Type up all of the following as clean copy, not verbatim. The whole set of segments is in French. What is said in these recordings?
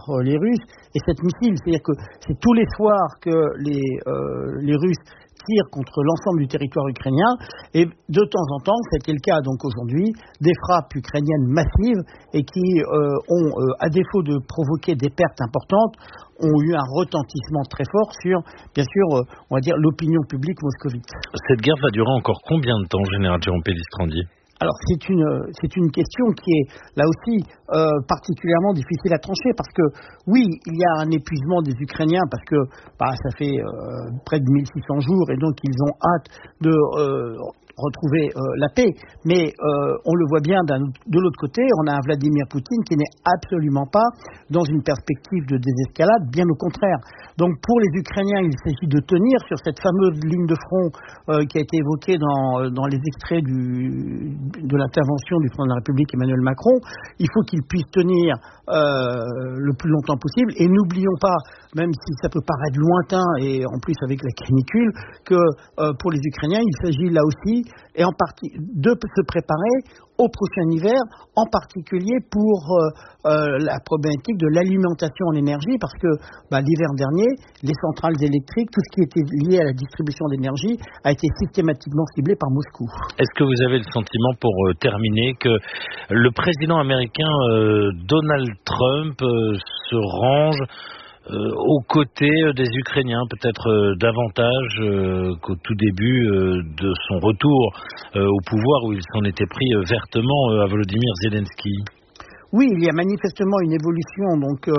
les Russes est cette missile. C'est-à-dire que c'est tous les soirs que les Russes tirent contre l'ensemble du territoire ukrainien, et de temps en temps, c'était le cas donc aujourd'hui, des frappes ukrainiennes massives et qui ont, à défaut de provoquer des pertes importantes, ont eu un retentissement très fort sur, bien sûr, on va dire l'opinion publique moscovite. Cette guerre va durer encore combien de temps, général Jérôme Pellistrandi ? Alors c'est une question qui est là aussi particulièrement difficile à trancher, parce que oui, il y a un épuisement des Ukrainiens parce que ça fait près de 1600 jours et donc ils ont hâte de retrouver la paix, mais on le voit bien de l'autre côté, on a un Vladimir Poutine qui n'est absolument pas dans une perspective de désescalade, bien au contraire. Donc pour les Ukrainiens, il s'agit de tenir sur cette fameuse ligne de front qui a été évoquée dans les extraits de l'intervention du président de la République Emmanuel Macron. Il faut qu'ils puissent tenir le plus longtemps possible, et n'oublions pas, même si ça peut paraître lointain et en plus avec la canicule, que pour les Ukrainiens, il s'agit là aussi et en partie de se préparer au prochain hiver, en particulier pour la problématique de l'alimentation en énergie, parce que l'hiver dernier, les centrales électriques, tout ce qui était lié à la distribution d'énergie, a été systématiquement ciblé par Moscou. Est-ce que vous avez le sentiment, pour terminer, que le président américain Donald Trump se range aux côtés des Ukrainiens, peut-être davantage qu'au tout début de son retour au pouvoir, où il s'en était pris vertement à Volodymyr Zelensky? Oui, il y a manifestement une évolution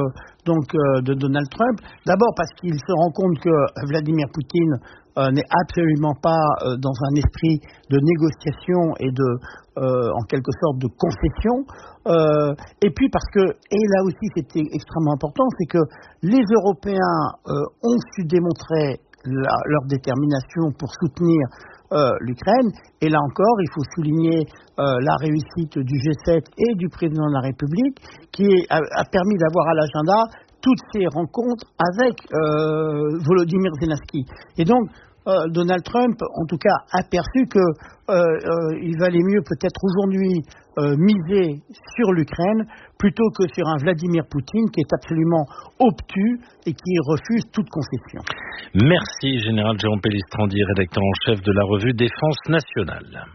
de Donald Trump. D'abord parce qu'il se rend compte que Vladimir Poutine n'est absolument pas dans un esprit de négociation et en quelque sorte de concession. Et puis parce que, et là aussi c'était extrêmement important, c'est que les Européens ont su démontrer leur détermination pour soutenir l'Ukraine. Et là encore, il faut souligner la réussite du G7 et du président de la République, qui a permis d'avoir à l'agenda toutes ces rencontres avec Volodymyr Zelensky. Et donc, Donald Trump, en tout cas, a perçu qu'il valait mieux peut-être aujourd'hui miser sur l'Ukraine plutôt que sur un Vladimir Poutine qui est absolument obtus et qui refuse toute concession. Merci, général Jérôme Pellistrandi, rédacteur en chef de la revue Défense Nationale.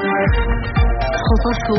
France Info,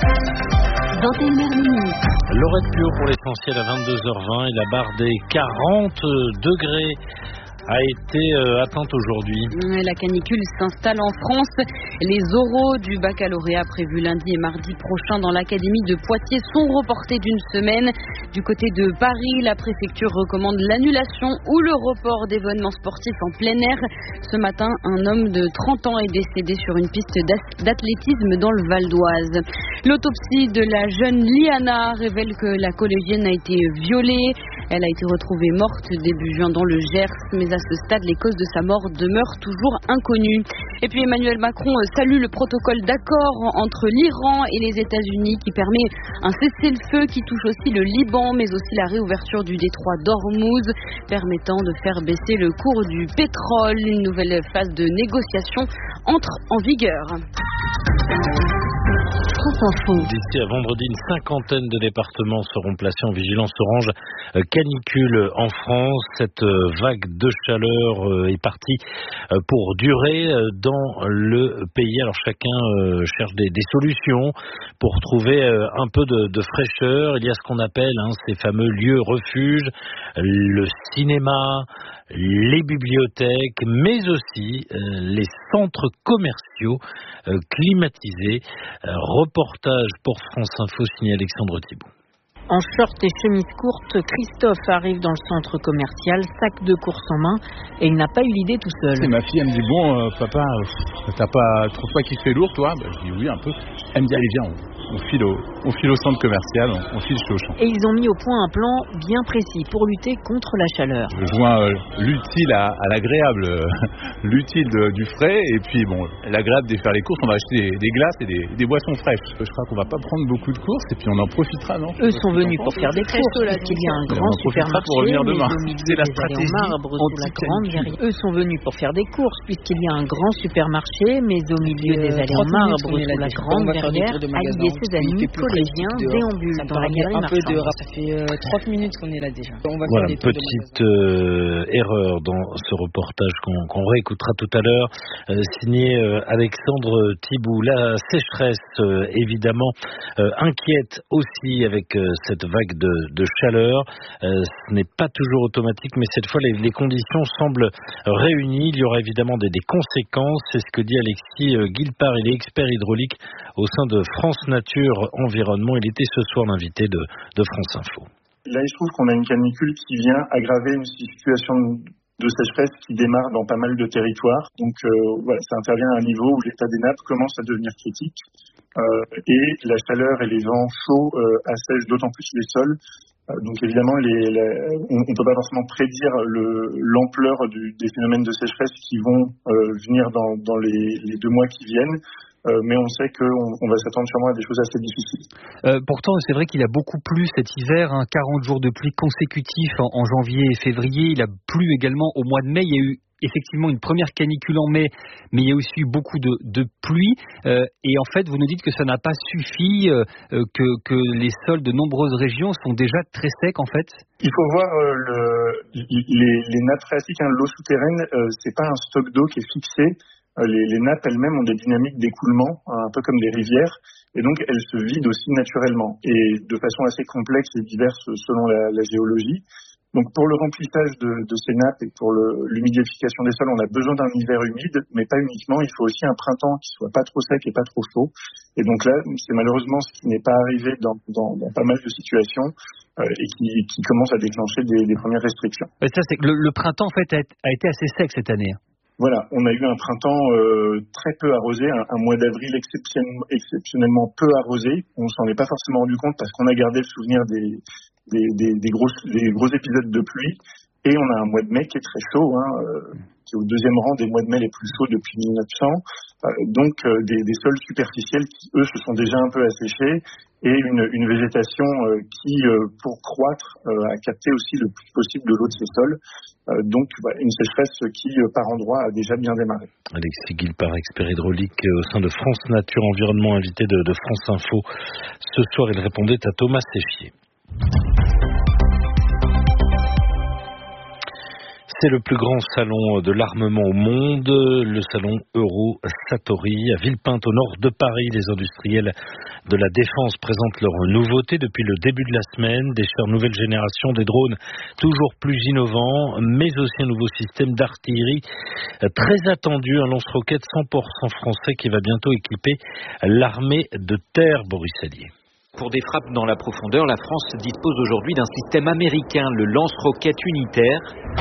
21h. L'orette pure pour l'essentiel à 22h20 et la barre des 40 degrés a été atteinte aujourd'hui. La canicule s'installe en France. Les oraux du baccalauréat prévus lundi et mardi prochain dans l'académie de Poitiers sont reportés d'une semaine. Du côté de Paris, la préfecture recommande l'annulation ou le report d'événements sportifs en plein air. Ce matin, un homme de 30 ans est décédé sur une piste d'athlétisme dans le Val d'Oise. L'autopsie de la jeune Liana révèle que la collégienne a été violée. Elle a été retrouvée morte début juin dans le Gers, mais à ce stade, les causes de sa mort demeurent toujours inconnues. Et puis Emmanuel Macron salue le protocole d'accord entre l'Iran et les États-Unis qui permet un cessez-le-feu qui touche aussi le Liban, mais aussi la réouverture du détroit d'Ormuz, permettant de faire baisser le cours du pétrole. Une nouvelle phase de négociation entre en vigueur. D'ici à vendredi, une cinquantaine de départements seront placés en vigilance orange canicule en France. Cette vague de chaleur est partie pour durer dans le pays. Alors chacun cherche des solutions pour trouver un peu de fraîcheur. Il y a ce qu'on appelle ces fameux lieux refuges, le cinéma, les bibliothèques, mais aussi les centres commerciaux climatisés. Reportage pour France Info signé Alexandre Thibault. En short et chemise courte, Christophe arrive dans le centre commercial, sac de course en main, et il n'a pas eu l'idée tout seul. Et ma fille, elle me dit, bon, papa, trouves pas qu'il fait lourd, toi? Je dis oui, un peu. Elle me dit, allez, viens, on file au centre commercial, on file chez Auchan. Et ils ont mis au point un plan bien précis pour lutter contre la chaleur. Je joins l'utile à l'agréable, l'utile du frais, et puis bon, l'agréable de faire les courses, on va acheter des glaces et des boissons fraîches. Je crois qu'on va pas prendre beaucoup de courses, et puis on en profitera, non? Eux sont venus pour faire des courses, puisqu'il y a un grand supermarché, pour revenir demain. C'est la stratégie marbre sous la grande verrière. Eux sont venus pour faire des courses, puisqu'il y a un grand supermarché, mais au milieu des allées en marbre sous la grande verrière, alliés ses amis collégiens déambulent dans la galerie marchande. Ça fait 30 minutes qu'on est là déjà. On va voilà, faire des tours petite erreur dans ce reportage qu'on réécoutera tout à l'heure, signé Alexandre Thiboult. La sécheresse, évidemment, inquiète aussi avec cette vague de chaleur. Ce n'est pas toujours automatique, mais cette fois, les conditions semblent réunies. Il y aura évidemment des conséquences. C'est ce que dit Alexis Guilpart. Il est expert hydraulique au sein de France Nature Environnement. Il était ce soir l'invité de France Info. Là, il se trouve qu'on a une canicule qui vient aggraver une situation de sécheresse qui démarre dans pas mal de territoires. Donc voilà, ça intervient à un niveau où l'état des nappes commence à devenir critique. Et la chaleur et les vents chauds assèchent d'autant plus les sols. Donc évidemment, on ne peut pas forcément prédire l'ampleur des phénomènes de sécheresse qui vont venir dans les 2 mois qui viennent. Mais on sait qu'on va s'attendre sûrement à des choses assez difficiles. Pourtant, c'est vrai qu'il a beaucoup plu cet hiver, 40 jours de pluie consécutifs en janvier et février. Il a plu également au mois de mai. Il y a eu effectivement une première canicule en mai, mais il y a aussi eu beaucoup de pluie. Et en fait, vous nous dites que ça n'a pas suffi, que les sols de nombreuses régions sont déjà très secs en fait. Il faut voir les nappes phréatiques, l'eau souterraine, c'est pas un stock d'eau qui est fixé. Les nappes elles-mêmes ont des dynamiques d'écoulement, un peu comme les rivières, et donc elles se vident aussi naturellement, et de façon assez complexe et diverse selon la géologie. Donc pour le remplissage de ces nappes et pour l'humidification des sols, on a besoin d'un hiver humide, mais pas uniquement, il faut aussi un printemps qui soit pas trop sec et pas trop chaud. Et donc là, c'est malheureusement ce qui n'est pas arrivé dans pas mal de situations et qui commence à déclencher des premières restrictions. Et ça, c'est que le printemps en fait a été assez sec cette année. Voilà, on a eu un printemps très peu arrosé, un mois d'avril exceptionnellement peu arrosé. On s'en est pas forcément rendu compte parce qu'on a gardé le souvenir des gros épisodes de pluie. Et on a un mois de mai qui est très chaud, qui est au 2e rang des mois de mai les plus chauds depuis 1900. Donc des sols superficiels qui, eux, se sont déjà un peu asséchés et une végétation qui, pour croître, a capté aussi le plus possible de l'eau de ces sols. Donc une sécheresse qui, par endroits, a déjà bien démarré. Alexis Guilpart, expert hydraulique au sein de France Nature Environnement, invité de France Info. Ce soir, il répondait à Thomas Séchier. C'est le plus grand salon de l'armement au monde, le salon Euro-Satori à Villepinte au nord de Paris. Les industriels de la défense présentent leurs nouveautés depuis le début de la semaine, des chars nouvelle génération, des drones toujours plus innovants, mais aussi un nouveau système d'artillerie très attendu, un lance-roquette 100% français qui va bientôt équiper l'armée de terre, Boris Allier. Pour des frappes dans la profondeur, la France dispose aujourd'hui d'un système américain, le lance-roquette unitaire.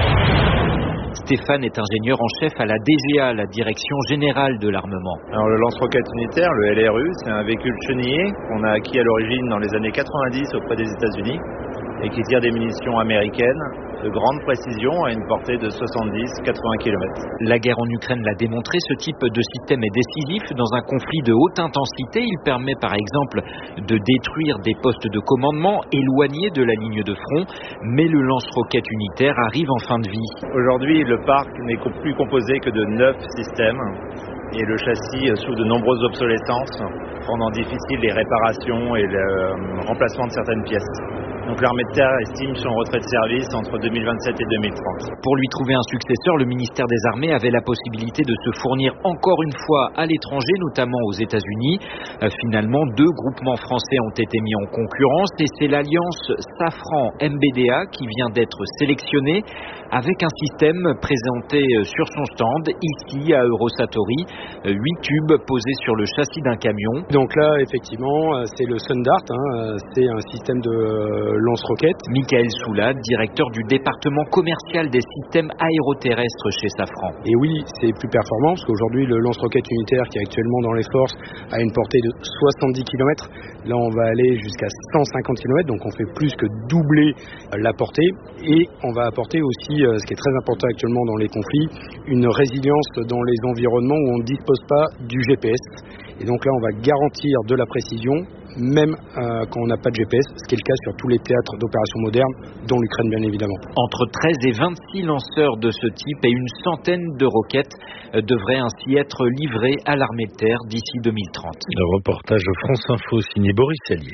Stéphane est ingénieur en chef à la DGA, la Direction Générale de l'Armement. Alors le lance-roquette unitaire, le LRU, c'est un véhicule chenillé qu'on a acquis à l'origine dans les années 90 auprès des États-Unis et qui tire des munitions américaines de grande précision à une portée de 70-80 km. La guerre en Ukraine l'a démontré, ce type de système est décisif dans un conflit de haute intensité. Il permet par exemple de détruire des postes de commandement éloignés de la ligne de front, mais le lance-roquette unitaire arrive en fin de vie. Aujourd'hui, le parc n'est plus composé que de 9 systèmes et le châssis souffre de nombreuses obsolescences, rendant difficile les réparations et le remplacement de certaines pièces. Donc l'armée de terre estime son retrait de service entre 2027 et 2030. Pour lui trouver un successeur, le ministère des Armées avait la possibilité de se fournir encore une fois à l'étranger, notamment aux États-Unis. Finalement, 2 groupements français ont été mis en concurrence et c'est l'alliance Safran-MBDA qui vient d'être sélectionnée avec un système présenté sur son stand ici à Euro-Satori, 8 tubes posés sur le châssis d'un camion. Donc là, effectivement, c'est le Sundart, c'est un système de lance-roquettes. Michael Soulade, directeur du département commercial des systèmes aéroterrestres chez Safran. Et oui, c'est plus performant parce qu'aujourd'hui, le lance-roquette unitaire qui est actuellement dans les forces a une portée de 70 km. Là, on va aller jusqu'à 150 km, donc on fait plus que doubler la portée. Et on va apporter aussi, ce qui est très important actuellement dans les conflits, une résilience dans les environnements où on ne dispose pas du GPS. Et donc là, on va garantir de la précision, même quand on n'a pas de GPS, ce qui est le cas sur tous les théâtres d'opérations modernes, dont l'Ukraine bien évidemment. Entre 13 et 26 lanceurs de ce type et une centaine de roquettes devraient ainsi être livrés à l'armée de terre d'ici 2030. Le reportage de France Info signé Boris Sellier.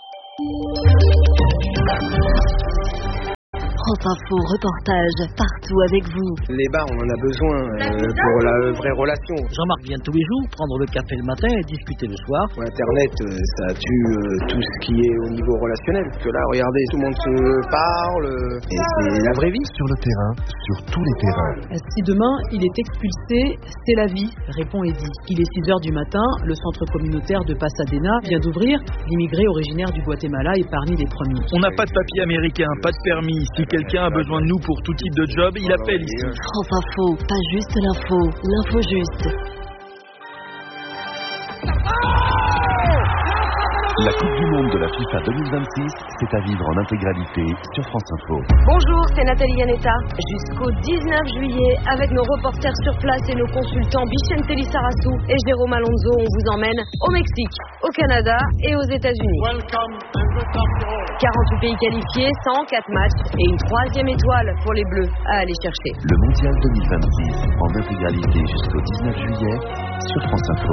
France Info, reportage partout avec vous. Les bars, on en a besoin pour la vraie relation. Jean-Marc vient tous les jours prendre le café le matin et discuter le soir. Internet, ça tue tout ce qui est au niveau relationnel. Parce que là, regardez, tout le monde se parle et c'est la vraie vie. Sur le terrain, sur tous les terrains. Si demain il est expulsé, c'est la vie, répond Eddy. Il est 6h du matin, le centre communautaire de Pasadena vient d'ouvrir. L'immigré originaire du Guatemala est parmi les premiers. On n'a pas de papier américain, pas de permis. Si quelqu'un a besoin de nous pour tout type de job, il appelle ici. France Info, pas juste l'info, l'info juste. La Coupe du Monde de la FIFA 2026, c'est à vivre en intégralité sur France Info. Bonjour, c'est Nathalie Yanetta. Jusqu'au 19 juillet, avec nos reporters sur place et nos consultants Bichente Lissarassou et Jérôme Alonso, on vous emmène au Mexique, au Canada et aux États-Unis. 48 pays qualifiés, 104 matchs et une 3e étoile pour les Bleus à aller chercher. Le Mondial 2026 en intégralité jusqu'au 19 juillet sur France Info.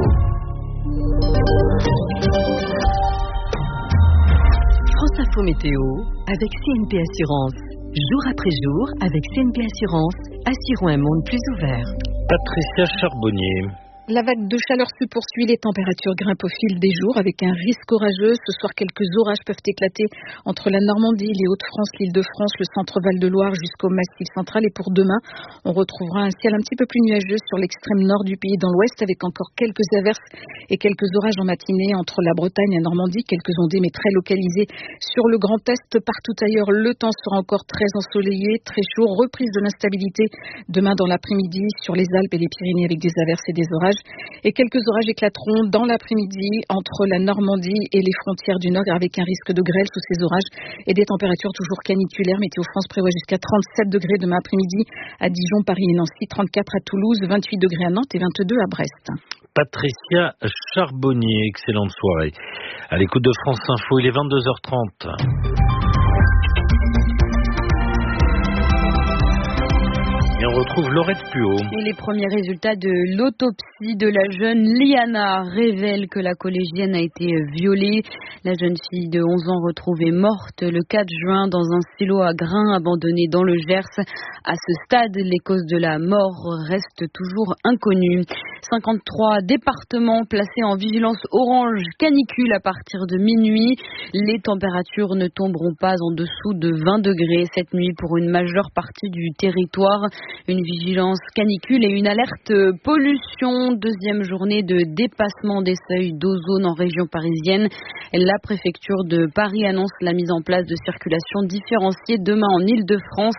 France Info Météo avec CNP Assurance. Jour après jour, avec CNP Assurance, assurons un monde plus ouvert. Patricia Charbonnier. La vague de chaleur se poursuit, les températures grimpent au fil des jours avec un risque orageux. Ce soir, quelques orages peuvent éclater entre la Normandie, les Hauts-de-France, l'Île-de-France, le centre Val-de-Loire jusqu'au Massif central. Et pour demain, on retrouvera un ciel un petit peu plus nuageux sur l'extrême nord du pays, dans l'ouest, avec encore quelques averses et quelques orages en matinée entre la Bretagne et la Normandie, quelques ondées mais très localisées sur le Grand Est. Partout ailleurs, le temps sera encore très ensoleillé, très chaud, reprise de l'instabilité demain dans l'après-midi sur les Alpes et les Pyrénées avec des averses et des orages. Et quelques orages éclateront dans l'après-midi entre la Normandie et les frontières du Nord avec un risque de grêle sous ces orages et des températures toujours caniculaires. Météo France prévoit jusqu'à 37 degrés demain après-midi à Dijon, Paris et Nancy, 34 à Toulouse, 28 degrés à Nantes et 22 à Brest. Patricia Charbonnier, excellente soirée. À l'écoute de France Info, il est 22h30. Et on retrouve Laurette Puot. Et les premiers résultats de l'autopsie de la jeune Liana révèlent que la collégienne a été violée. La jeune fille de 11 ans retrouvée morte le 4 juin dans un silo à grains abandonné dans le Gers. À ce stade, les causes de la mort restent toujours inconnues. 53 départements placés en vigilance orange canicule à partir de minuit. Les températures ne tomberont pas en dessous de 20 degrés cette nuit pour une majeure partie du territoire. Une vigilance canicule et une alerte pollution. Deuxième journée de dépassement des seuils d'ozone en région parisienne. La préfecture de Paris annonce la mise en place de circulation différenciée demain en Île-de-France.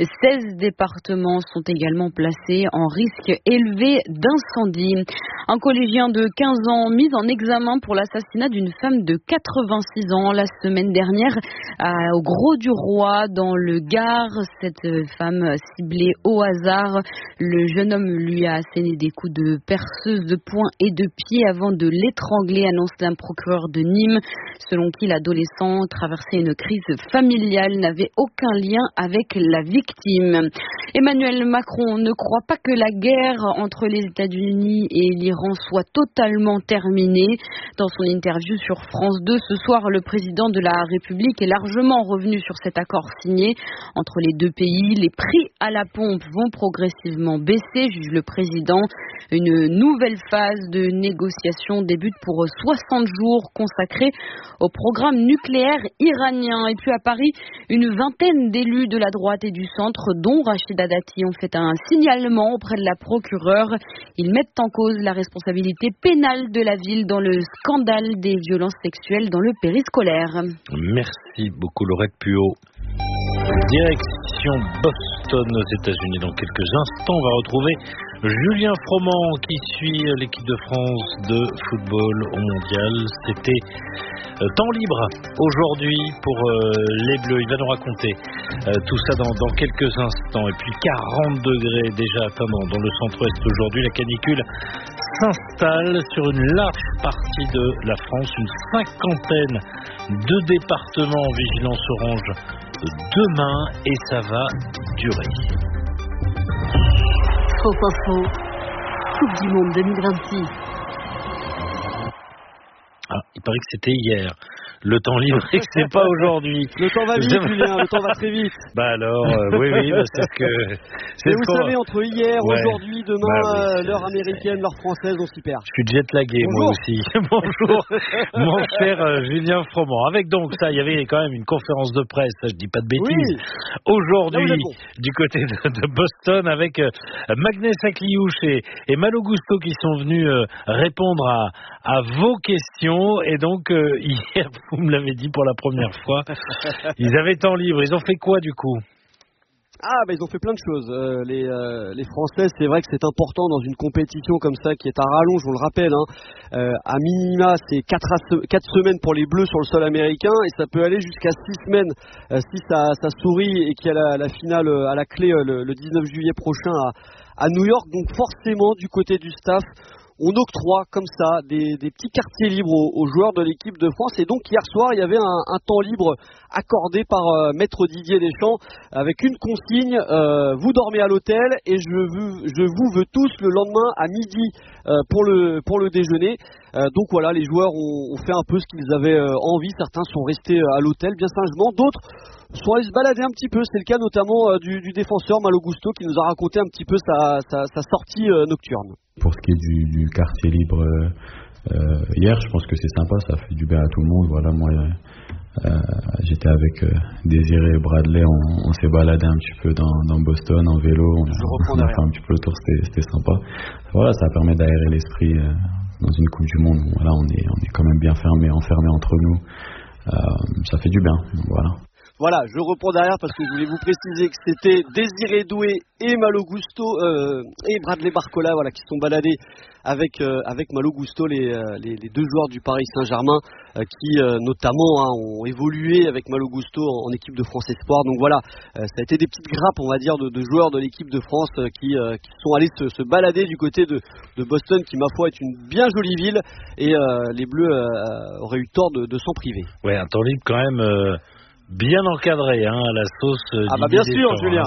16 départements sont également placés en risque élevé d'incendie. Un collégien de 15 ans mis en examen pour l'assassinat d'une femme de 86 ans la semaine dernière au Grau-du-Roi dans le Gard. Cette femme ciblée au hasard. Le jeune homme lui a asséné des coups de perceuse de poing et de pied avant de l'étrangler, annonce un procureur de Nîmes, selon qui l'adolescent traversait une crise familiale, n'avait aucun lien avec la victime. Emmanuel Macron ne croit pas que la guerre entre les États-Unis et l'Iran soit totalement terminée. Dans son interview sur France 2 ce soir, le président de la République est largement revenu sur cet accord signé entre les deux pays. Les prix à la pompe vont progressivement baisser, juge le président. Une nouvelle phase de négociation débute pour 60 jours consacrés au programme nucléaire iranien. Et puis à Paris, une vingtaine d'élus de la droite et du centre, dont Rachida Dati, ont fait un signalement auprès de la procureure. Ils mettent en cause la responsabilité pénale de la ville dans le scandale des violences sexuelles dans le périscolaire. Merci beaucoup Laurette Puot. Direction Boston aux États-Unis dans quelques instants. On va retrouver Julien Froment qui suit l'équipe de France de football au mondial. C'était temps libre aujourd'hui pour les Bleus. Il va nous raconter tout ça dans quelques instants. Et puis 40 degrés déjà atteints dans le centre-ouest aujourd'hui. La canicule s'installe sur une large partie de la France. Une cinquantaine de départements en vigilance orange demain et ça va durer. France Info, Coupe du Monde 2026. Ah, il paraît que c'était hier. Le temps libre et que c'est pas aujourd'hui. Le temps va vite, Julien, le temps va très vite. Bah alors, oui, c'est ce que... Mais vous savez, entre hier, aujourd'hui, demain, l'heure américaine, l'heure française, on s'y perd. Je suis jet-lagué, moi aussi. Bonjour, mon cher Julien Froment. Avec donc ça, il y avait quand même une conférence de presse, je dis pas de bêtises. Oui. Aujourd'hui, du côté de Boston, avec Magnès Akliouche et Malo Gusto qui sont venus répondre à vos questions. Et donc, hier, vous me l'avez dit pour la première fois, ils avaient temps libre. Ils ont fait quoi du coup ? Ils ont fait plein de choses. Les Français, c'est vrai que c'est important dans une compétition comme ça qui est à rallonge, on le rappelle. À minima, c'est 4 semaines pour les Bleus sur le sol américain et ça peut aller jusqu'à 6 semaines si ça sourit et qu'il y a la finale à la clé le 19 juillet prochain à New York. Donc forcément, du côté du staff, on octroie comme ça des petits quartiers libres aux joueurs de l'équipe de France. Et donc hier soir, il y avait un temps libre accordé par Maître Didier Deschamps avec une consigne, vous dormez à l'hôtel et je vous veux tous le lendemain à midi pour le déjeuner. Donc voilà, les joueurs ont fait un peu ce qu'ils avaient envie. Certains sont restés à l'hôtel bien sagement, d'autres sont allés se balader un petit peu. C'est le cas notamment du défenseur Malo Gusto qui nous a raconté un petit peu sa sortie nocturne. Pour ce qui est du quartier libre hier, je pense que c'est sympa, ça fait du bien à tout le monde. Voilà, moi j'étais avec Désiré et Bradley, on s'est baladé un petit peu dans Boston en vélo, on a fait un petit peu le tour, c'était sympa. Voilà, ça permet d'aérer l'esprit dans une Coupe du Monde. Voilà, on est quand même bien enfermés entre nous. Ça fait du bien, voilà. Voilà, je reprends derrière parce que je voulais vous préciser que c'était Désiré Doué et Malo Gusto et Bradley Barcola, voilà, qui sont baladés avec Malo Gusto, les deux joueurs du Paris Saint-Germain qui notamment ont évolué avec Malo Gusto en équipe de France Espoir. Donc voilà, ça a été des petites grappes, on va dire, de joueurs de l'équipe de France qui sont allés se balader du côté de Boston, qui ma foi est une bien jolie ville, et les Bleus auraient eu tort de s'en priver. Ouais, un temps libre quand même. Bien encadré, à la sauce. Bien sûr, Julien.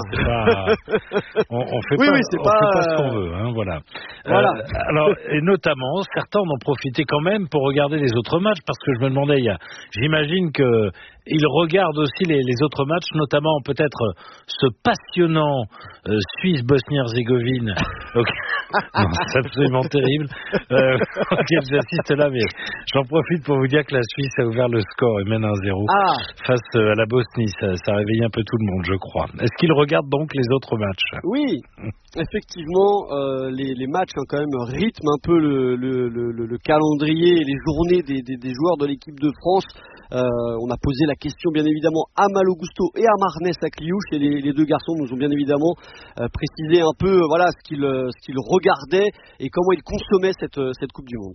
On fait pas ce qu'on veut, voilà. Alors, et notamment, certains en ont profité quand même pour regarder les autres matchs, parce que je me demandais, j'imagine que ils regardent aussi les autres matchs, notamment peut-être ce passionnant Suisse-Bosnie-Herzégovine. Non, c'est absolument terrible. Auquel j'assiste là, mais j'en profite pour vous dire que la Suisse a ouvert le score et mène 1-0 face à la Bosnie. Ça a réveillé un peu tout le monde, je crois. Est-ce qu'ils regardent donc les autres matchs ? Oui, effectivement, les matchs quand même rythment un peu le calendrier et les journées des joueurs de l'équipe de France. On a posé la question bien évidemment à Malo Gusto et à Magnès Akliouche, et les deux garçons nous ont bien évidemment précisé un peu ce qu'ils regardaient et comment ils consommaient cette Coupe du Monde.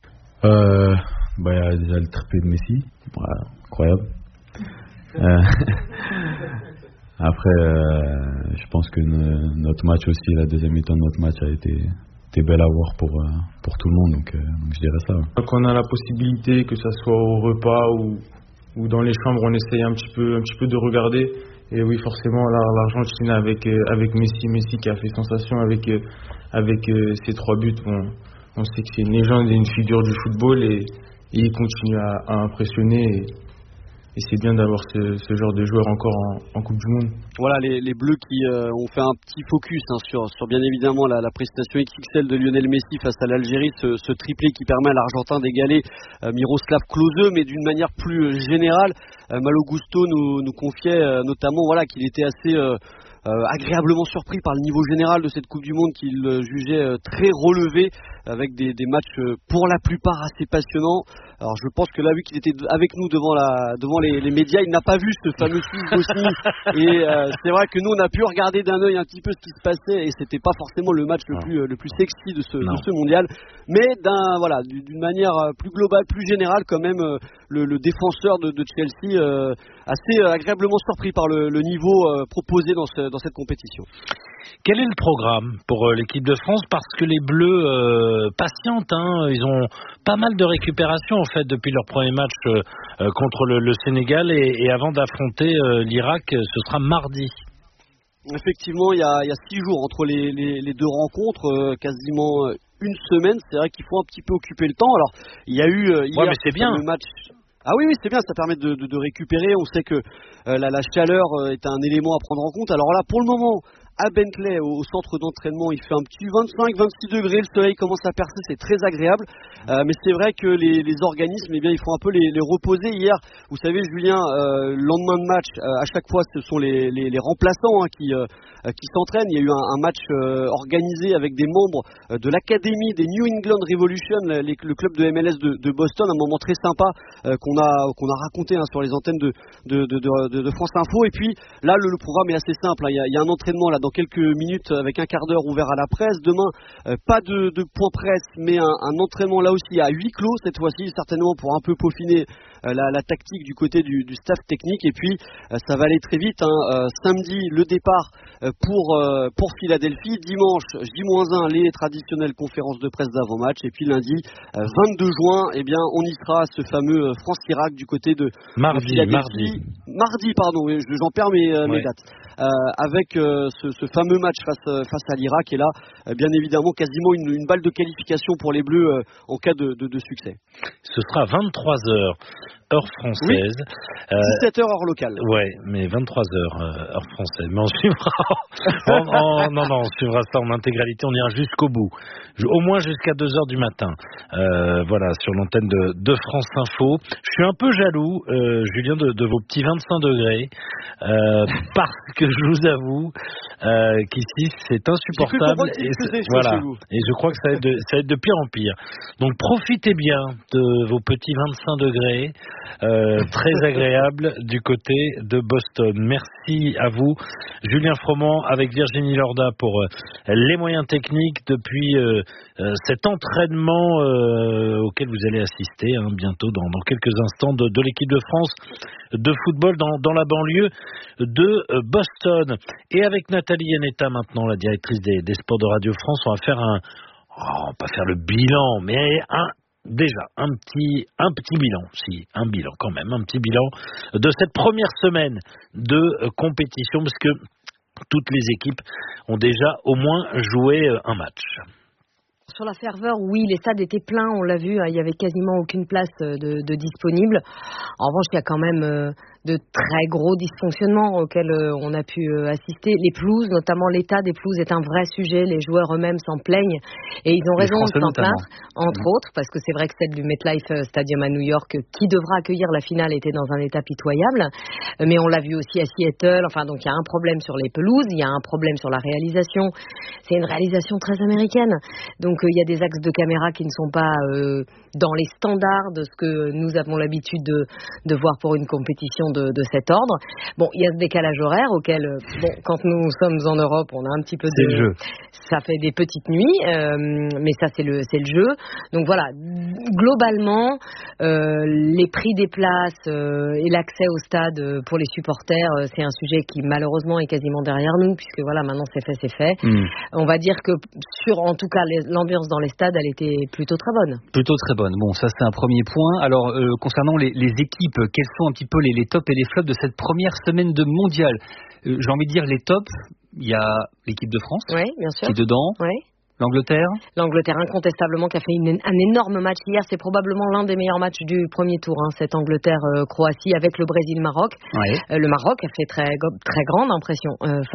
Il y a déjà le triplé de Messi, voilà, incroyable. Après, je pense que notre match aussi, la deuxième mi-temps de notre match a été belle à voir pour tout le monde, donc je dirais ça. Quand on a la possibilité, que ça soit au repas ou dans les chambres, on essaye un petit peu de regarder. Et oui, forcément, l'Argentine avec Messi qui a fait sensation avec ses 3 buts. On sait que c'est une légende et une figure du football, et il continue à impressionner. Et c'est bien d'avoir ce genre de joueur encore en Coupe du Monde. Voilà, les Bleus qui ont fait un petit focus sur bien évidemment la prestation XXL de Lionel Messi face à l'Algérie, ce triplé qui permet à l'Argentin d'égaler Miroslav Klose, mais d'une manière plus générale, Malo Gusto nous confiait notamment qu'il était assez agréablement surpris par le niveau général de cette Coupe du Monde qu'il jugeait très relevé, avec des matchs pour la plupart assez passionnants. Alors je pense que là, vu qu'il était avec nous devant les médias, il n'a pas vu ce fameux Suisse-Bosnie et c'est vrai que nous on a pu regarder d'un œil un petit peu ce qui se passait et c'était pas forcément le match le plus sexy de ce mondial, mais d'une manière plus globale, plus générale quand même, le défenseur de Chelsea assez agréablement surpris par le niveau proposé dans cette compétition. Quel est le programme pour l'équipe de France? Parce que les Bleus patientent, ils ont pas mal de récupération en fait depuis leur premier match contre le Sénégal et avant d'affronter l'Irak, ce sera mardi. Effectivement, il y a 6 jours entre les deux rencontres, quasiment une semaine. C'est vrai qu'il faut un petit peu occuper le temps. Alors, il y a eu hier mais c'est bien. Le match. Ah oui, c'est bien, ça permet de récupérer. On sait que la chaleur est un élément à prendre en compte. Alors là, pour le moment, à Bentley, au centre d'entraînement, il fait un petit 25-26 degrés, le soleil commence à percer, c'est très agréable. Mais c'est vrai que les organismes, il faut un peu les reposer. Hier, vous savez, Julien, lendemain de match, à chaque fois, ce sont les remplaçants qui s'entraînent. Il y a eu un match organisé avec des membres de l'académie des New England Revolution, le club de MLS de Boston, un moment très sympa qu'on a raconté sur les antennes de France Info. Et puis là, le programme est assez simple. Il y a un entraînement là dans quelques minutes avec un quart d'heure ouvert à la presse. Demain, pas de point presse, mais un entraînement là aussi à huis clos cette fois-ci, certainement pour un peu peaufiner la tactique du côté du staff technique. Et puis ça va aller très vite. Samedi, le départ pour Philadelphie. Dimanche, J-1, les traditionnelles conférences de presse d'avant-match. Et puis lundi, 22 juin, on y sera, ce fameux France-Irak du côté de Philadelphie. Mardi, pardon, j'en perds mes dates. Avec ce fameux match face à l'Irak. Et là, bien évidemment, quasiment une balle de qualification pour les Bleus en cas de succès. Ce sera 23h. Heure française. Oui. 17h heure locale. Ouais, mais 23h heure française. Mais on suivra. Non, on suivra ça en intégralité. On ira jusqu'au bout. Au moins jusqu'à 2h du matin. Voilà, sur l'antenne de France Info. Je suis un peu jaloux, Julien, de vos petits 25 degrés. Parce que je vous avoue qu'ici, c'est insupportable. Et je crois que ça va être de pire en pire. Donc profitez bien de vos petits 25 degrés. Très agréable du côté de Boston. Merci à vous, Julien Froment, avec Virginie Lorda pour les moyens techniques depuis cet entraînement auquel vous allez assister bientôt dans quelques instants de l'équipe de France de football dans la banlieue de Boston. Et avec Nathalie Yanetta maintenant, la directrice des sports de Radio France, on va faire on va pas faire le bilan, mais déjà, un petit bilan, un bilan quand même, un petit bilan de cette première semaine de compétition, parce que toutes les équipes ont déjà au moins joué un match. Sur la ferveur, oui, les stades étaient pleins, on l'a vu, il y avait quasiment aucune place de disponible. En revanche, il y a quand même de très gros dysfonctionnements auxquels on a pu assister. Les pelouses, notamment l'état des pelouses, est un vrai sujet. Les joueurs eux-mêmes s'en plaignent et ils ont raison de s'en plaindre, entre autres, parce que c'est vrai que celle du MetLife Stadium à New York, qui devra accueillir la finale, était dans un état pitoyable. Mais on l'a vu aussi à Seattle. Enfin, donc il y a un problème sur les pelouses, il y a un problème sur la réalisation. C'est une réalisation très américaine. Donc il y a des axes de caméra qui ne sont pas dans les standards de ce que nous avons l'habitude de voir pour une compétition de cet ordre. Bon, il y a ce décalage horaire auquel, quand nous sommes en Europe, on a un petit peu c'est le jeu. Ça fait des petites nuits, mais ça c'est le jeu. Donc voilà, globalement, les prix des places et l'accès au stade pour les supporters, c'est un sujet qui malheureusement est quasiment derrière nous, puisque voilà, maintenant c'est fait. On va dire que en tout cas, l'ambiance dans les stades, elle était plutôt très bonne. Plutôt très bonne. Bon, ça c'est un premier point. Alors, concernant les équipes, quels sont un petit peu les tops et les flops de cette première semaine de mondial? J'ai envie de dire les tops. Il y a l'équipe de France, oui, bien sûr, qui est dedans. Oui. L'Angleterre incontestablement qui a fait un énorme match hier. C'est probablement l'un des meilleurs matchs du premier tour, cette Angleterre-Croatie avec le Brésil-Maroc. Ouais. Le Maroc a fait très grande impression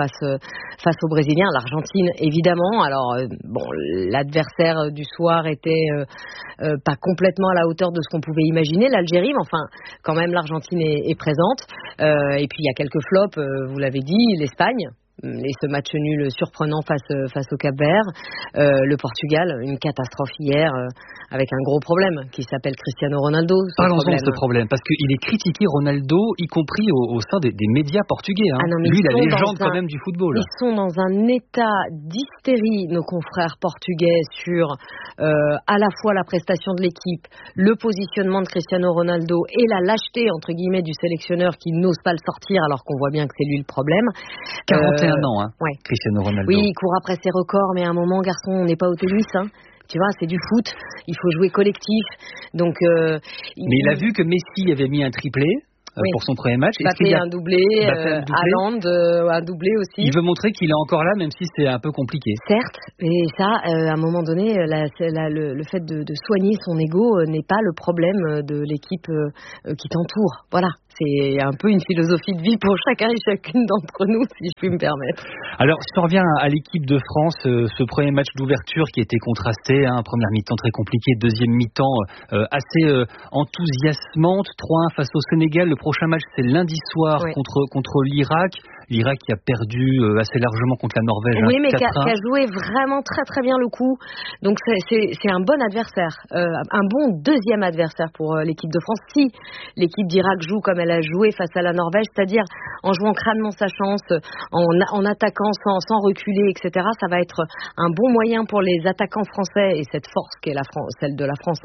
face aux Brésiliens. L'Argentine, évidemment. Alors, l'adversaire du soir était pas complètement à la hauteur de ce qu'on pouvait imaginer, l'Algérie, mais enfin, quand même, l'Argentine est présente. Et puis, il y a quelques flops, vous l'avez dit, l'Espagne. et ce match nul surprenant face au Cap-Vert. Le Portugal, une catastrophe hier avec un gros problème qui s'appelle Cristiano Ronaldo. Parlons-en de ce problème, parce qu'il est critiqué, Ronaldo, y compris au sein des médias portugais. Hein. Non, lui, la légende quand même du football. Ils sont dans un état d'hystérie, nos confrères portugais, sur à la fois la prestation de l'équipe, le positionnement de Cristiano Ronaldo et la lâcheté, entre guillemets, du sélectionneur qui n'ose pas le sortir alors qu'on voit bien que c'est lui le problème. 41 ans, hein, ouais. Cristiano Ronaldo. Oui, il court après ses records, mais à un moment, garçon, on n'est pas au tennis, hein. Tu vois, c'est du foot, il faut jouer collectif. Donc, mais il a vu que Messi avait mis un triplé pour son premier match. Mbappé un doublé, Haaland un doublé aussi. Il veut montrer qu'il est encore là, même si c'est un peu compliqué. Certes, et ça, à un moment donné, le fait de soigner son ego n'est pas le problème de l'équipe qui t'entoure. Voilà. C'est un peu une philosophie de vie pour chacun et chacune d'entre nous, si je puis me permettre. Alors, si on revient à l'équipe de France, ce premier match d'ouverture qui était contrasté, première mi-temps très compliquée, deuxième mi-temps assez enthousiasmante, 3-1 face au Sénégal. Le prochain match, c'est lundi soir contre l'Irak. L'Irak qui a perdu assez largement contre la Norvège. Oui, mais qui a joué vraiment très très bien le coup. Donc c'est un bon adversaire, un bon deuxième adversaire pour l'équipe de France. Si l'équipe d'Irak joue comme elle a joué face à la Norvège, c'est-à-dire en jouant crânement sa chance, en attaquant sans reculer, etc., ça va être un bon moyen pour les attaquants français et cette force qui est celle de la France,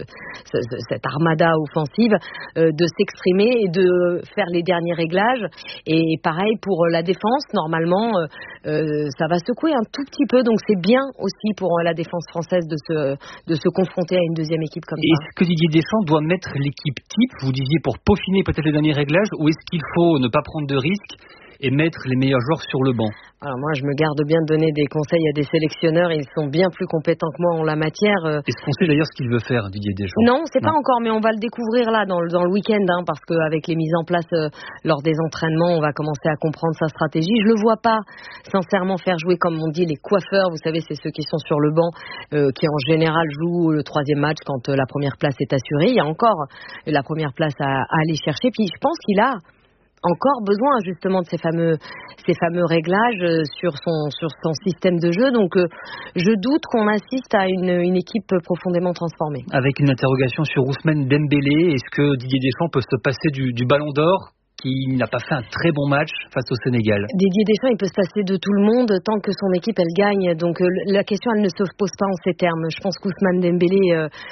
cette armada offensive, de s'exprimer et de faire les derniers réglages. Et pareil pour la défense, normalement, ça va secouer un tout petit peu, donc c'est bien aussi pour la défense française de se confronter à une deuxième équipe comme ça. Est-ce que Didier Deschamps doit mettre l'équipe type, vous disiez, pour peaufiner peut-être les derniers réglages, ou est-ce qu'il faut ne pas prendre de risques et mettre les meilleurs joueurs sur le banc? Alors moi, je me garde bien de donner des conseils à des sélectionneurs. Ils sont bien plus compétents que moi en la matière. Est-ce qu'on sait d'ailleurs ce qu'il veut faire, Didier Deschamps? Non, c'est pas encore, mais on va le découvrir là dans le week-end, parce qu'avec les mises en place lors des entraînements, on va commencer à comprendre sa stratégie. Je le vois pas sincèrement faire jouer, comme on dit, les coiffeurs. Vous savez, c'est ceux qui sont sur le banc, qui en général jouent le troisième match quand la première place est assurée. Il y a encore la première place à aller chercher. Puis je pense qu'il a encore besoin justement de ces fameux réglages sur son système de jeu. Donc je doute qu'on assiste à une équipe profondément transformée. Avec une interrogation sur Ousmane Dembélé, est-ce que Didier Deschamps peut se passer du ballon d'or, qui n'a pas fait un très bon match face au Sénégal? Didier Deschamps, il peut se passer de tout le monde tant que son équipe, elle gagne. Donc la question, elle ne se pose pas en ces termes. Je pense qu'Ousmane Dembélé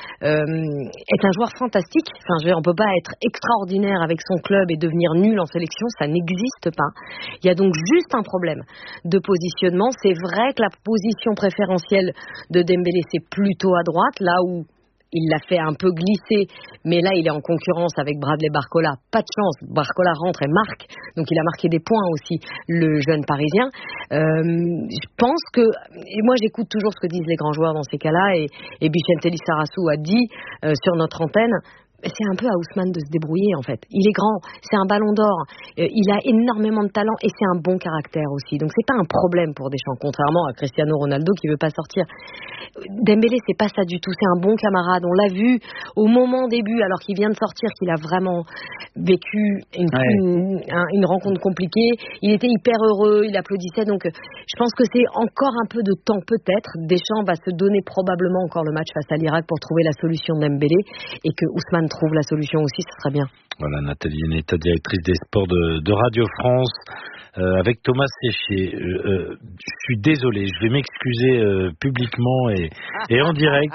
est un joueur fantastique. Enfin, on peut pas être extraordinaire avec son club et devenir nul en sélection, ça n'existe pas. Il y a donc juste un problème de positionnement. C'est vrai que la position préférentielle de Dembélé, c'est plutôt à droite, là où il l'a fait un peu glisser, mais là il est en concurrence avec Bradley Barcola. Pas de chance, Barcola rentre et marque, donc il a marqué des points aussi, le jeune Parisien. Je pense que, et moi j'écoute toujours ce que disent les grands joueurs dans ces cas-là, et Vicente Lizarazu a dit sur notre antenne, c'est un peu à Ousmane de se débrouiller en fait. Il est grand, c'est un ballon d'or, il a énormément de talent et c'est un bon caractère aussi. Donc c'est pas un problème pour Deschamps, contrairement à Cristiano Ronaldo qui veut pas sortir. Dembélé, c'est pas ça du tout, c'est un bon camarade. On l'a vu au moment début, alors qu'il vient de sortir, qu'il a vraiment vécu une rencontre compliquée. Il était hyper heureux, il applaudissait. Donc je pense que c'est encore un peu de temps peut-être. Deschamps va se donner probablement encore le match face à l'Irak pour trouver la solution de Dembélé, et que Ousmane trouve la solution aussi, ce serait bien. Voilà, Nathalie Netta, directrice des sports de Radio France, avec Thomas Séchier. Je suis désolé, je vais m'excuser publiquement et en direct.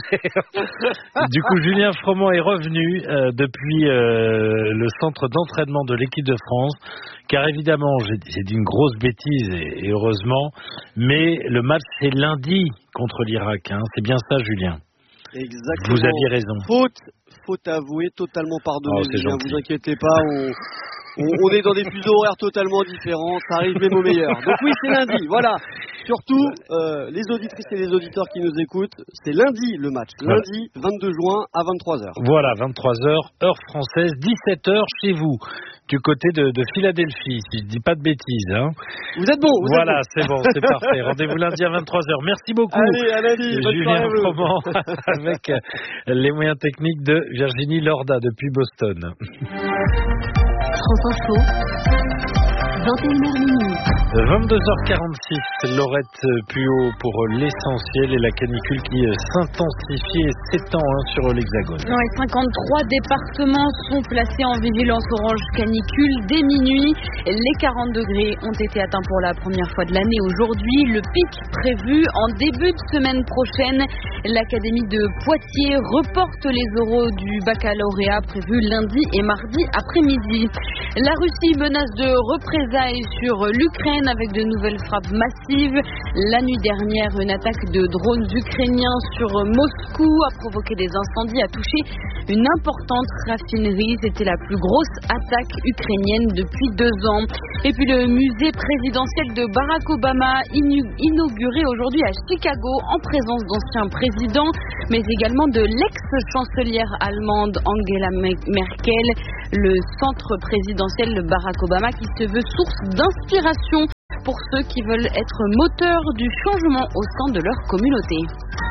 Du coup, Julien Froment est revenu depuis le centre d'entraînement de l'équipe de France, car évidemment, j'ai dit une grosse bêtise, et heureusement, mais le match c'est lundi contre l'Irak, c'est bien ça, Julien? Exactement. Vous aviez raison. Faute avouée, totalement pardonnée. Ne vous inquiétez pas, on est dans des fuseaux horaires totalement différents, ça arrive même au meilleur. Donc oui, c'est lundi, voilà. Surtout, les auditrices et les auditeurs qui nous écoutent, c'est lundi le match. Lundi, 22 juin à 23h. Voilà, 23h, heure française, 17h chez vous, du côté de Philadelphie, si je dis pas de bêtises. Vous êtes bon, Voilà, c'est bon, c'est parfait. Rendez-vous lundi à 23h. Merci beaucoup. Allez, à lundi, Julien Froment, avec les moyens techniques de Virginie Lorda depuis Boston. France Info, 21h. 22h46, Laurette Puot pour l'essentiel et la canicule qui s'intensifie et s'étend sur l'Hexagone. Ouais, 53 départements sont placés en vigilance orange canicule dès minuit. Les 40 degrés ont été atteints pour la première fois de l'année aujourd'hui. Le pic prévu en début de semaine prochaine. L'Académie de Poitiers reporte les oraux du baccalauréat prévus lundi et mardi après-midi. La Russie menace de représailles sur l'Ukraine avec de nouvelles frappes massives. La nuit dernière, une attaque de drones ukrainiens sur Moscou a provoqué des incendies, a touché une importante raffinerie. C'était la plus grosse attaque ukrainienne depuis 2 ans. Et puis le musée présidentiel de Barack Obama, inauguré aujourd'hui à Chicago en présence d'anciens présidents, mais également de l'ex-chancelière allemande Angela Merkel. Le centre présidentiel de Barack Obama qui se veut source d'inspiration pour ceux qui veulent être moteurs du changement au sein de leur communauté.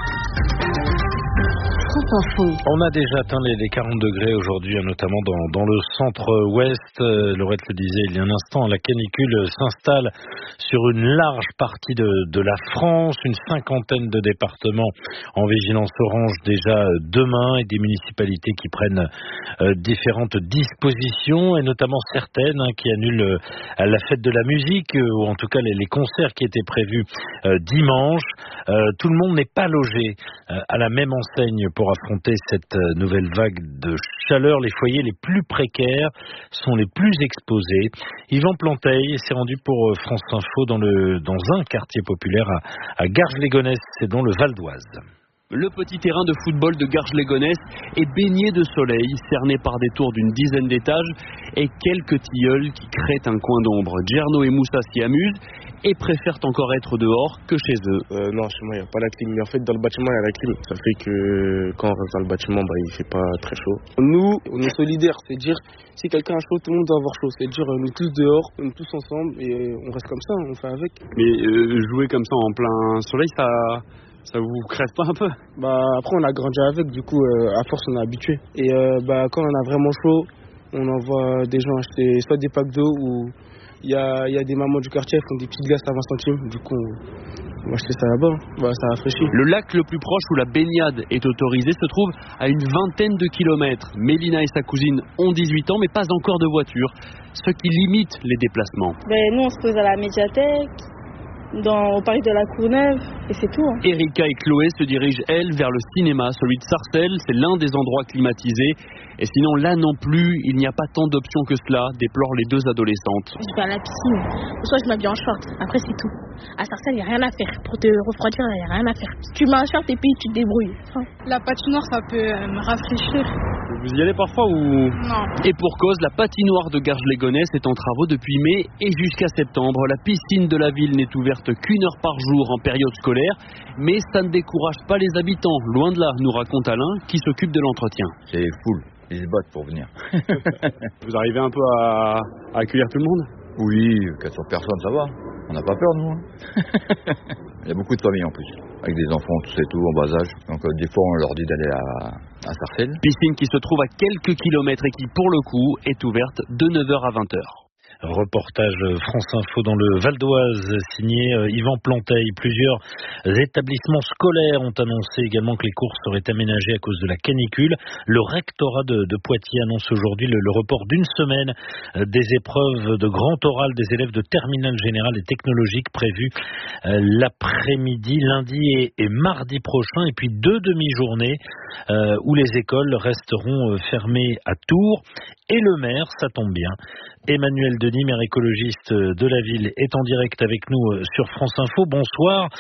On a déjà atteint les 40 degrés aujourd'hui, notamment dans le centre-ouest. Laurette le disait il y a un instant, la canicule s'installe sur une large partie de la France, une 50aine de départements en vigilance orange déjà demain et des municipalités qui prennent différentes dispositions et notamment certaines qui annulent la fête de la musique ou en tout cas les concerts qui étaient prévus dimanche. Tout le monde n'est pas logé à la même enseigne pour affronter cette nouvelle vague de chaleur. Les foyers les plus précaires sont les plus exposés. Yvan Planteil s'est rendu pour France Info dans un quartier populaire à Garges-les-Gonesse, c'est dans le Val d'Oise. Le petit terrain de football de Garges-les-Gonesse est baigné de soleil, cerné par des tours d'une dizaine d'étages et quelques tilleuls qui créent un coin d'ombre. Djerno et Moussa s'y amusent et préfèrent encore être dehors que chez eux. Non, chez moi il n'y a pas la clim, mais en fait dans le bâtiment il y a la clim. Ça fait que quand on reste dans le bâtiment, il fait pas très chaud. Nous, on est solidaires, c'est dire si quelqu'un a chaud, tout le monde doit avoir chaud. C'est dire on est tous dehors, on est tous ensemble et on reste comme ça, on fait avec. Mais jouer comme ça en plein soleil, ça vous crève pas un peu? Après on a grandi avec, du coup à force on est habitué. Et quand on a vraiment chaud, on envoie des gens acheter soit des packs d'eau ou il y a des mamans du quartier qui font des petites glaces à 20 centimes. Du coup on va acheter ça là-bas, ça rafraîchit. Le lac le plus proche où la baignade est autorisée se trouve à une 20aine de kilomètres. Mélina et sa cousine ont 18 ans mais pas encore de voiture, ce qui limite les déplacements. Nous on se pose à la médiathèque, au parc de la Courneuve, et c'est tout. Erika et Chloé se dirigent, elles, vers le cinéma, celui de Sarcelles. C'est l'un des endroits climatisés. Et sinon, là non plus, il n'y a pas tant d'options que cela, déplorent les 2 adolescentes. Je vais à la piscine, ou soit je m'habille en short, après c'est tout. À Sarcelles, il n'y a rien à faire. Pour te refroidir, il n'y a rien à faire. Si tu mets un short et puis tu te débrouilles. La patinoire, ça peut me rafraîchir. Vous y allez parfois ou... Non. Et pour cause, la patinoire de Garges-les-Gonesse est en travaux depuis mai et jusqu'à septembre. La piscine de la ville n'est ouverte qu'1 heure par jour en période scolaire, mais ça ne décourage pas les habitants. Loin de là, nous raconte Alain, qui s'occupe de l'entretien. C'est full, ils se battent pour venir. Vous arrivez un peu à accueillir tout le monde? Oui, 400 personnes, ça va. On n'a pas peur, nous. Il y a beaucoup de familles en plus, avec des enfants, tous et tout, en bas âge. Donc des fois, on leur dit d'aller à Sarcelles. Piscine qui se trouve à quelques kilomètres et qui, pour le coup, est ouverte de 9h à 20h. Reportage France Info dans le Val d'Oise, signé Yvan Planteil. Plusieurs établissements scolaires ont annoncé également que les cours seraient aménagés à cause de la canicule. Le rectorat de Poitiers annonce aujourd'hui le report d'1 semaine des épreuves de grand oral des élèves de terminale générale et technologique prévues l'après-midi, lundi et mardi prochain. Et puis 2 demi-journées où les écoles resteront fermées à Tours. Et le maire, ça tombe bien, Emmanuel Denis, maire écologiste de la ville, est en direct avec nous sur France Info. Bonsoir.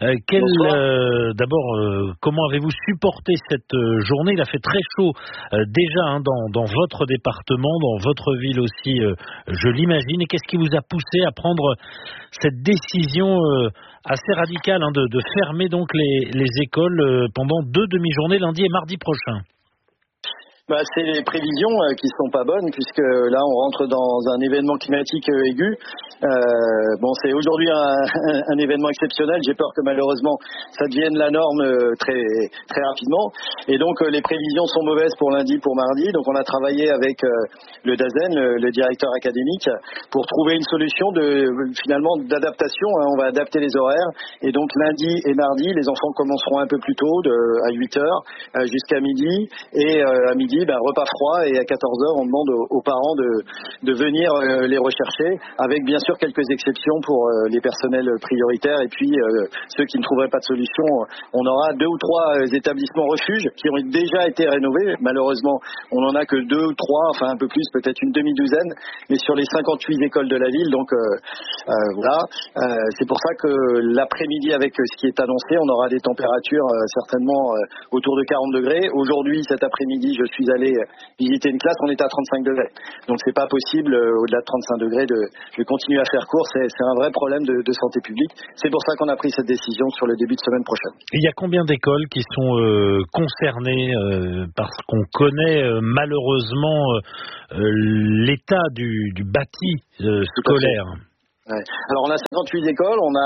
D'abord, comment avez-vous supporté cette journée? Il a fait très chaud déjà dans votre département, dans votre ville aussi, je l'imagine. Et qu'est-ce qui vous a poussé à prendre cette décision assez radicale de fermer donc les écoles pendant 2 demi-journées, lundi et mardi prochain? C'est les prévisions qui sont pas bonnes, puisque là on rentre dans un événement climatique aigu. C'est aujourd'hui un événement exceptionnel. J'ai peur que malheureusement ça devienne la norme très très rapidement. Et donc les prévisions sont mauvaises pour lundi, pour mardi. Donc on a travaillé avec le DAZEN, le directeur académique, pour trouver une solution finalement d'adaptation. On va adapter les horaires. Et donc lundi et mardi, les enfants commenceront un peu plus tôt, à 8h jusqu'à midi. Et à midi, repas froid, et à 14h, on demande aux parents de venir les rechercher, avec bien sûr quelques exceptions pour les personnels prioritaires, et puis ceux qui ne trouveraient pas de solution. On aura 2 ou 3 établissements refuges qui ont déjà été rénovés. Malheureusement, on n'en a que 2 ou 3, enfin un peu plus, peut-être une demi-douzaine, mais sur les 58 écoles de la ville. Donc voilà, c'est pour ça que l'après-midi, avec ce qui est annoncé, on aura des températures certainement autour de 40 degrés. Aujourd'hui, cet après-midi, je suis allé visiter une classe, on était à 35 degrés. Donc c'est pas possible, au-delà de 35 degrés, de continuer à faire court. C'est un vrai problème de santé publique. C'est pour ça qu'on a pris cette décision sur le début de semaine prochaine. Il y a combien d'écoles qui sont concernées parce qu'on connaît malheureusement l'état du bâti scolaire? Ouais. Alors on a 58 écoles, on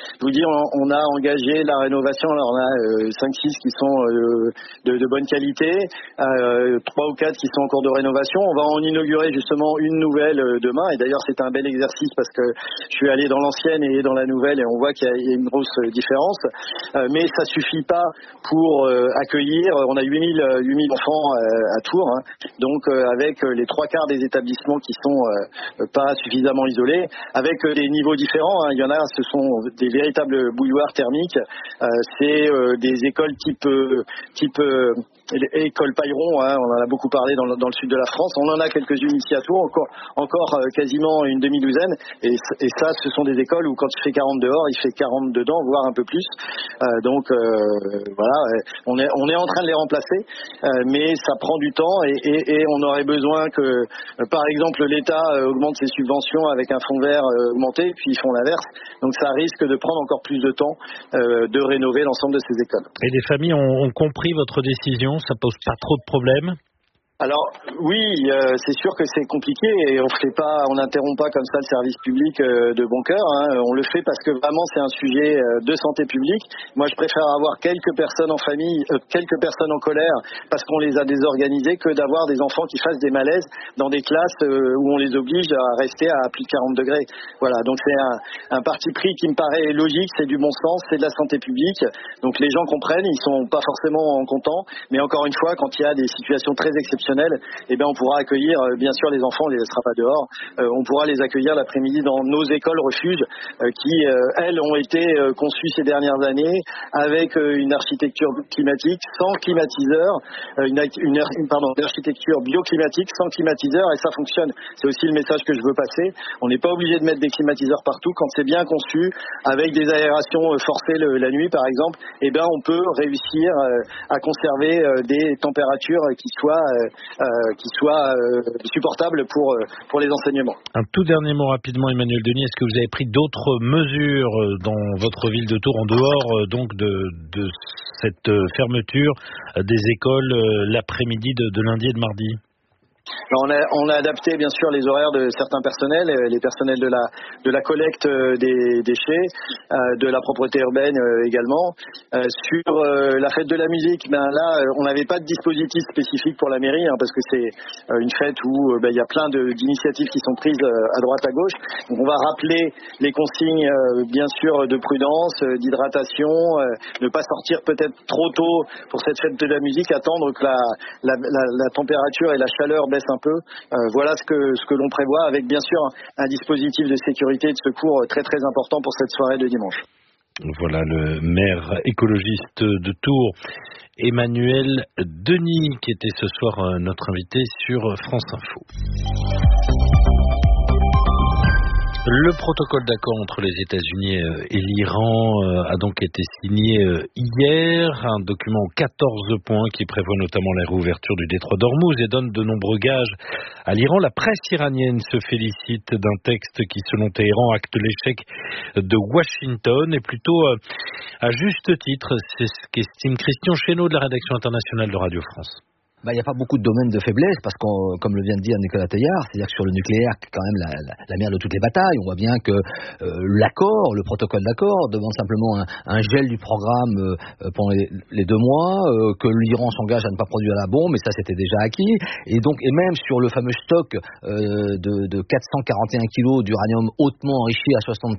a engagé la rénovation, alors on a 5-6 qui sont de bonne qualité, 3 ou 4 qui sont en cours de rénovation. On va en inaugurer justement une nouvelle demain, et d'ailleurs c'est un bel exercice parce que je suis allé dans l'ancienne et dans la nouvelle et on voit qu'il y a une grosse différence, mais ça suffit pas pour accueillir. On a 8000 enfants à Tours, donc avec les 3/4 des établissements qui sont pas suffisamment isolés, avec des niveaux différents. Il y en a, ce sont des véritables bouilloires thermiques. C'est des écoles type école Pailleron, on en a beaucoup parlé dans le sud de la France. On en a quelques-unes ici à Tours, encore quasiment une demi-douzaine. Et ça, ce sont des écoles où quand il fait 40 dehors, il fait 40 dedans, voire un peu plus. Donc voilà, on est en train de les remplacer, mais ça prend du temps et on aurait besoin que, par exemple, l'État augmente ses subventions avec un fonds vert augmenté, puis ils font l'inverse. Donc ça risque de prendre encore plus de temps de rénover l'ensemble de ces écoles. Et les familles ont compris votre décision? Ça pose pas trop de problèmes? Alors oui, c'est sûr que c'est compliqué et on n'interrompt pas comme ça le service public de bon cœur. On le fait parce que vraiment c'est un sujet de santé publique. Moi je préfère avoir quelques personnes en famille, quelques personnes en colère parce qu'on les a désorganisées, que d'avoir des enfants qui fassent des malaises dans des classes où on les oblige à rester à plus de 40 degrés. Voilà, donc c'est un parti pris qui me paraît logique, c'est du bon sens, c'est de la santé publique. Donc les gens comprennent, ils sont pas forcément contents, mais encore une fois, quand il y a des situations très exceptionnelles, on pourra accueillir, bien sûr les enfants, on les laissera pas dehors, on pourra les accueillir l'après-midi dans nos écoles refuges qui, elles, ont été conçues ces dernières années avec une architecture climatique sans climatiseur, une architecture bioclimatique sans climatiseur, et ça fonctionne. C'est aussi le message que je veux passer. On n'est pas obligé de mettre des climatiseurs partout. Quand c'est bien conçu, avec des aérations forcées la nuit par exemple, on peut réussir à conserver des températures qui soient supportables pour les enseignements. Un tout dernier mot rapidement, Emmanuel Denis, est-ce que vous avez pris d'autres mesures dans votre ville de Tours en dehors donc de cette fermeture des écoles l'après-midi de lundi et de mardi? Alors on a adapté bien sûr les horaires de certains personnels, les personnels de la collecte des déchets, de la propreté urbaine également. Sur la fête de la musique, là on n'avait pas de dispositif spécifique pour la mairie, parce que c'est une fête où il y a plein d'initiatives qui sont prises à droite à gauche. Donc on va rappeler les consignes bien sûr de prudence, d'hydratation, ne pas sortir peut-être trop tôt pour cette fête de la musique, attendre que la température et la chaleur baissent un peu. Voilà ce que l'on prévoit, avec bien sûr un dispositif de sécurité et de secours très très important pour cette soirée de dimanche. Voilà le maire écologiste de Tours, Emmanuel Denis, qui était ce soir notre invité sur France Info. Le protocole d'accord entre les États-Unis et l'Iran a donc été signé hier, un document en 14 points qui prévoit notamment la réouverture du détroit d'Ormuz et donne de nombreux gages à l'Iran. La presse iranienne se félicite d'un texte qui, selon Téhéran, acte l'échec de Washington, et plutôt à juste titre, c'est ce qu'estime Christian Chesneau de la rédaction internationale de Radio France. Il n'y a pas beaucoup de domaines de faiblesse parce que, comme le vient de dire Nicolas Teilhard, c'est-à-dire que sur le nucléaire, quand même la mère de toutes les batailles, on voit bien que le protocole d'accord demande simplement un gel du programme pendant les 2 mois, que l'Iran s'engage à ne pas produire la bombe, mais ça c'était déjà acquis. Et même sur le fameux stock de 441 kilos d'uranium hautement enrichi à 60%,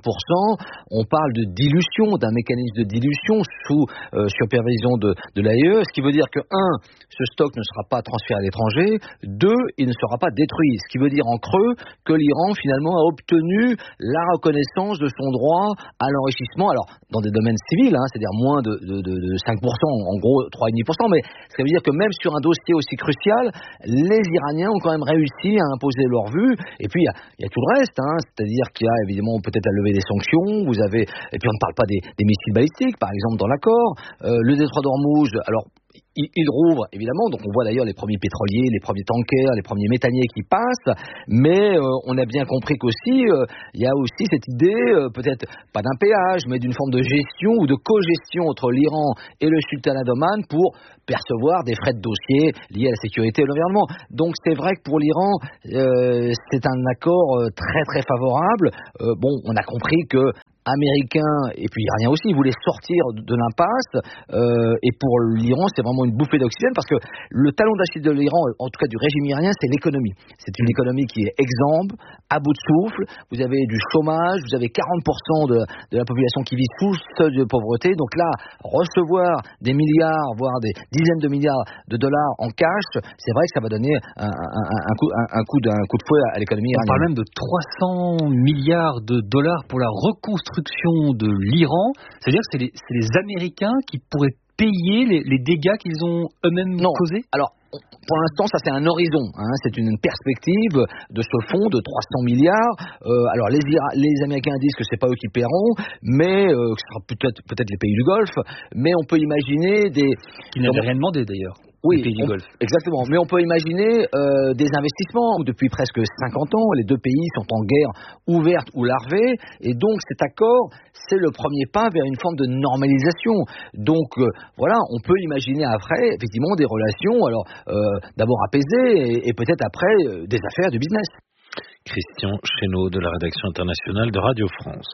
on parle de dilution, d'un mécanisme de dilution sous supervision de l'AIE, ce qui veut dire que ce stock ne sera pas transféré à l'étranger, 2, il ne sera pas détruit, ce qui veut dire en creux que l'Iran finalement a obtenu la reconnaissance de son droit à l'enrichissement, alors dans des domaines civils, c'est-à-dire moins de 5%, en gros 3,5%, mais ce qui veut dire que même sur un dossier aussi crucial, les Iraniens ont quand même réussi à imposer leur vue. Et puis il y a tout le reste, c'est-à-dire qu'il y a évidemment peut-être à lever des sanctions, et puis on ne parle pas des missiles balistiques par exemple dans l'accord, le détroit d'Ormuz, alors il rouvre évidemment, donc on voit d'ailleurs les premiers pétroliers, les premiers tankers, les premiers méthaniers qui passent, mais on a bien compris qu'aussi il y a aussi cette idée, peut-être pas d'un péage, mais d'une forme de gestion ou de co-gestion entre l'Iran et le sultanat d'Oman pour percevoir des frais de dossier liés à la sécurité et l'environnement. Donc c'est vrai que pour l'Iran, c'est un accord très très favorable. On a compris que Américains et puis Iraniens aussi, ils voulaient sortir de l'impasse, et pour l'Iran c'est vraiment une bouffée d'oxygène parce que le talon d'Achille de l'Iran, en tout cas du régime iranien, c'est l'économie. C'est une économie qui est exsangue, à bout de souffle, vous avez du chômage, vous avez 40% de la population qui vit sous le seuil de pauvreté, donc là, recevoir des milliards, voire des dizaines de milliards de dollars en cash, c'est vrai que ça va donner un coup de fouet à l'économie iranienne. On parle même de 300 milliards de dollars pour la reconstruction de l'Iran, c'est-à-dire que c'est les Américains qui pourraient payer les dégâts qu'ils ont eux-mêmes causés ? Alors, pour l'instant, ça c'est un horizon, c'est une perspective de ce fonds de 300 milliards. Alors les Américains disent que c'est pas eux qui paieront, mais que ce sera peut-être les pays du Golfe, mais on peut imaginer qui n'avaient rien demandé d'ailleurs. Oui, les pays du Golfe. Exactement. Mais on peut imaginer des investissements où depuis presque 50 ans, les 2 pays sont en guerre ouverte ou larvée, et donc cet accord, c'est le premier pas vers une forme de normalisation. Donc voilà, on peut imaginer après effectivement des relations, alors d'abord apaisées et peut-être après des affaires de business. Christian Chesneau de la rédaction internationale de Radio France.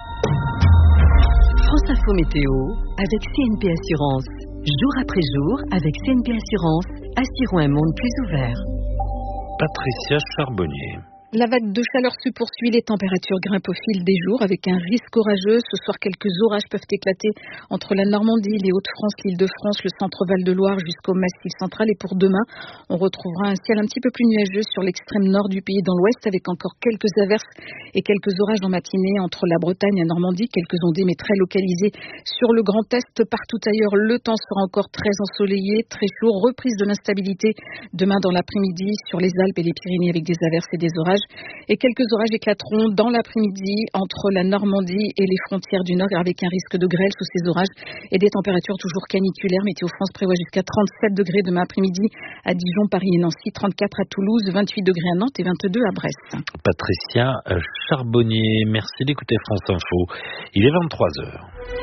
France Info Météo avec CNP Assurance. Jour après jour, avec CNP Assurance, assurons un monde plus ouvert. Patricia Charbonnier. La vague de chaleur se poursuit, les températures grimpent au fil des jours avec un risque orageux. Ce soir, quelques orages peuvent éclater entre la Normandie, les Hauts-de-France, l'Île-de-France, le centre-Val de Loire jusqu'au Massif central. Et pour demain, on retrouvera un ciel un petit peu plus nuageux sur l'extrême nord du pays dans l'ouest avec encore quelques averses et quelques orages en matinée entre la Bretagne et la Normandie, quelques ondées mais très localisées sur le Grand Est. Partout ailleurs, le temps sera encore très ensoleillé, très chaud, reprise de l'instabilité demain dans l'après-midi sur les Alpes et les Pyrénées avec des averses et des orages. Et quelques orages éclateront dans l'après-midi entre la Normandie et les frontières du Nord avec un risque de grêle sous ces orages et des températures toujours caniculaires. Météo France prévoit jusqu'à 37 degrés demain après-midi à Dijon, Paris et Nancy, 34 à Toulouse, 28 degrés à Nantes et 22 à Brest. Patricia Charbonnier, merci d'écouter France Info. Il est 23h.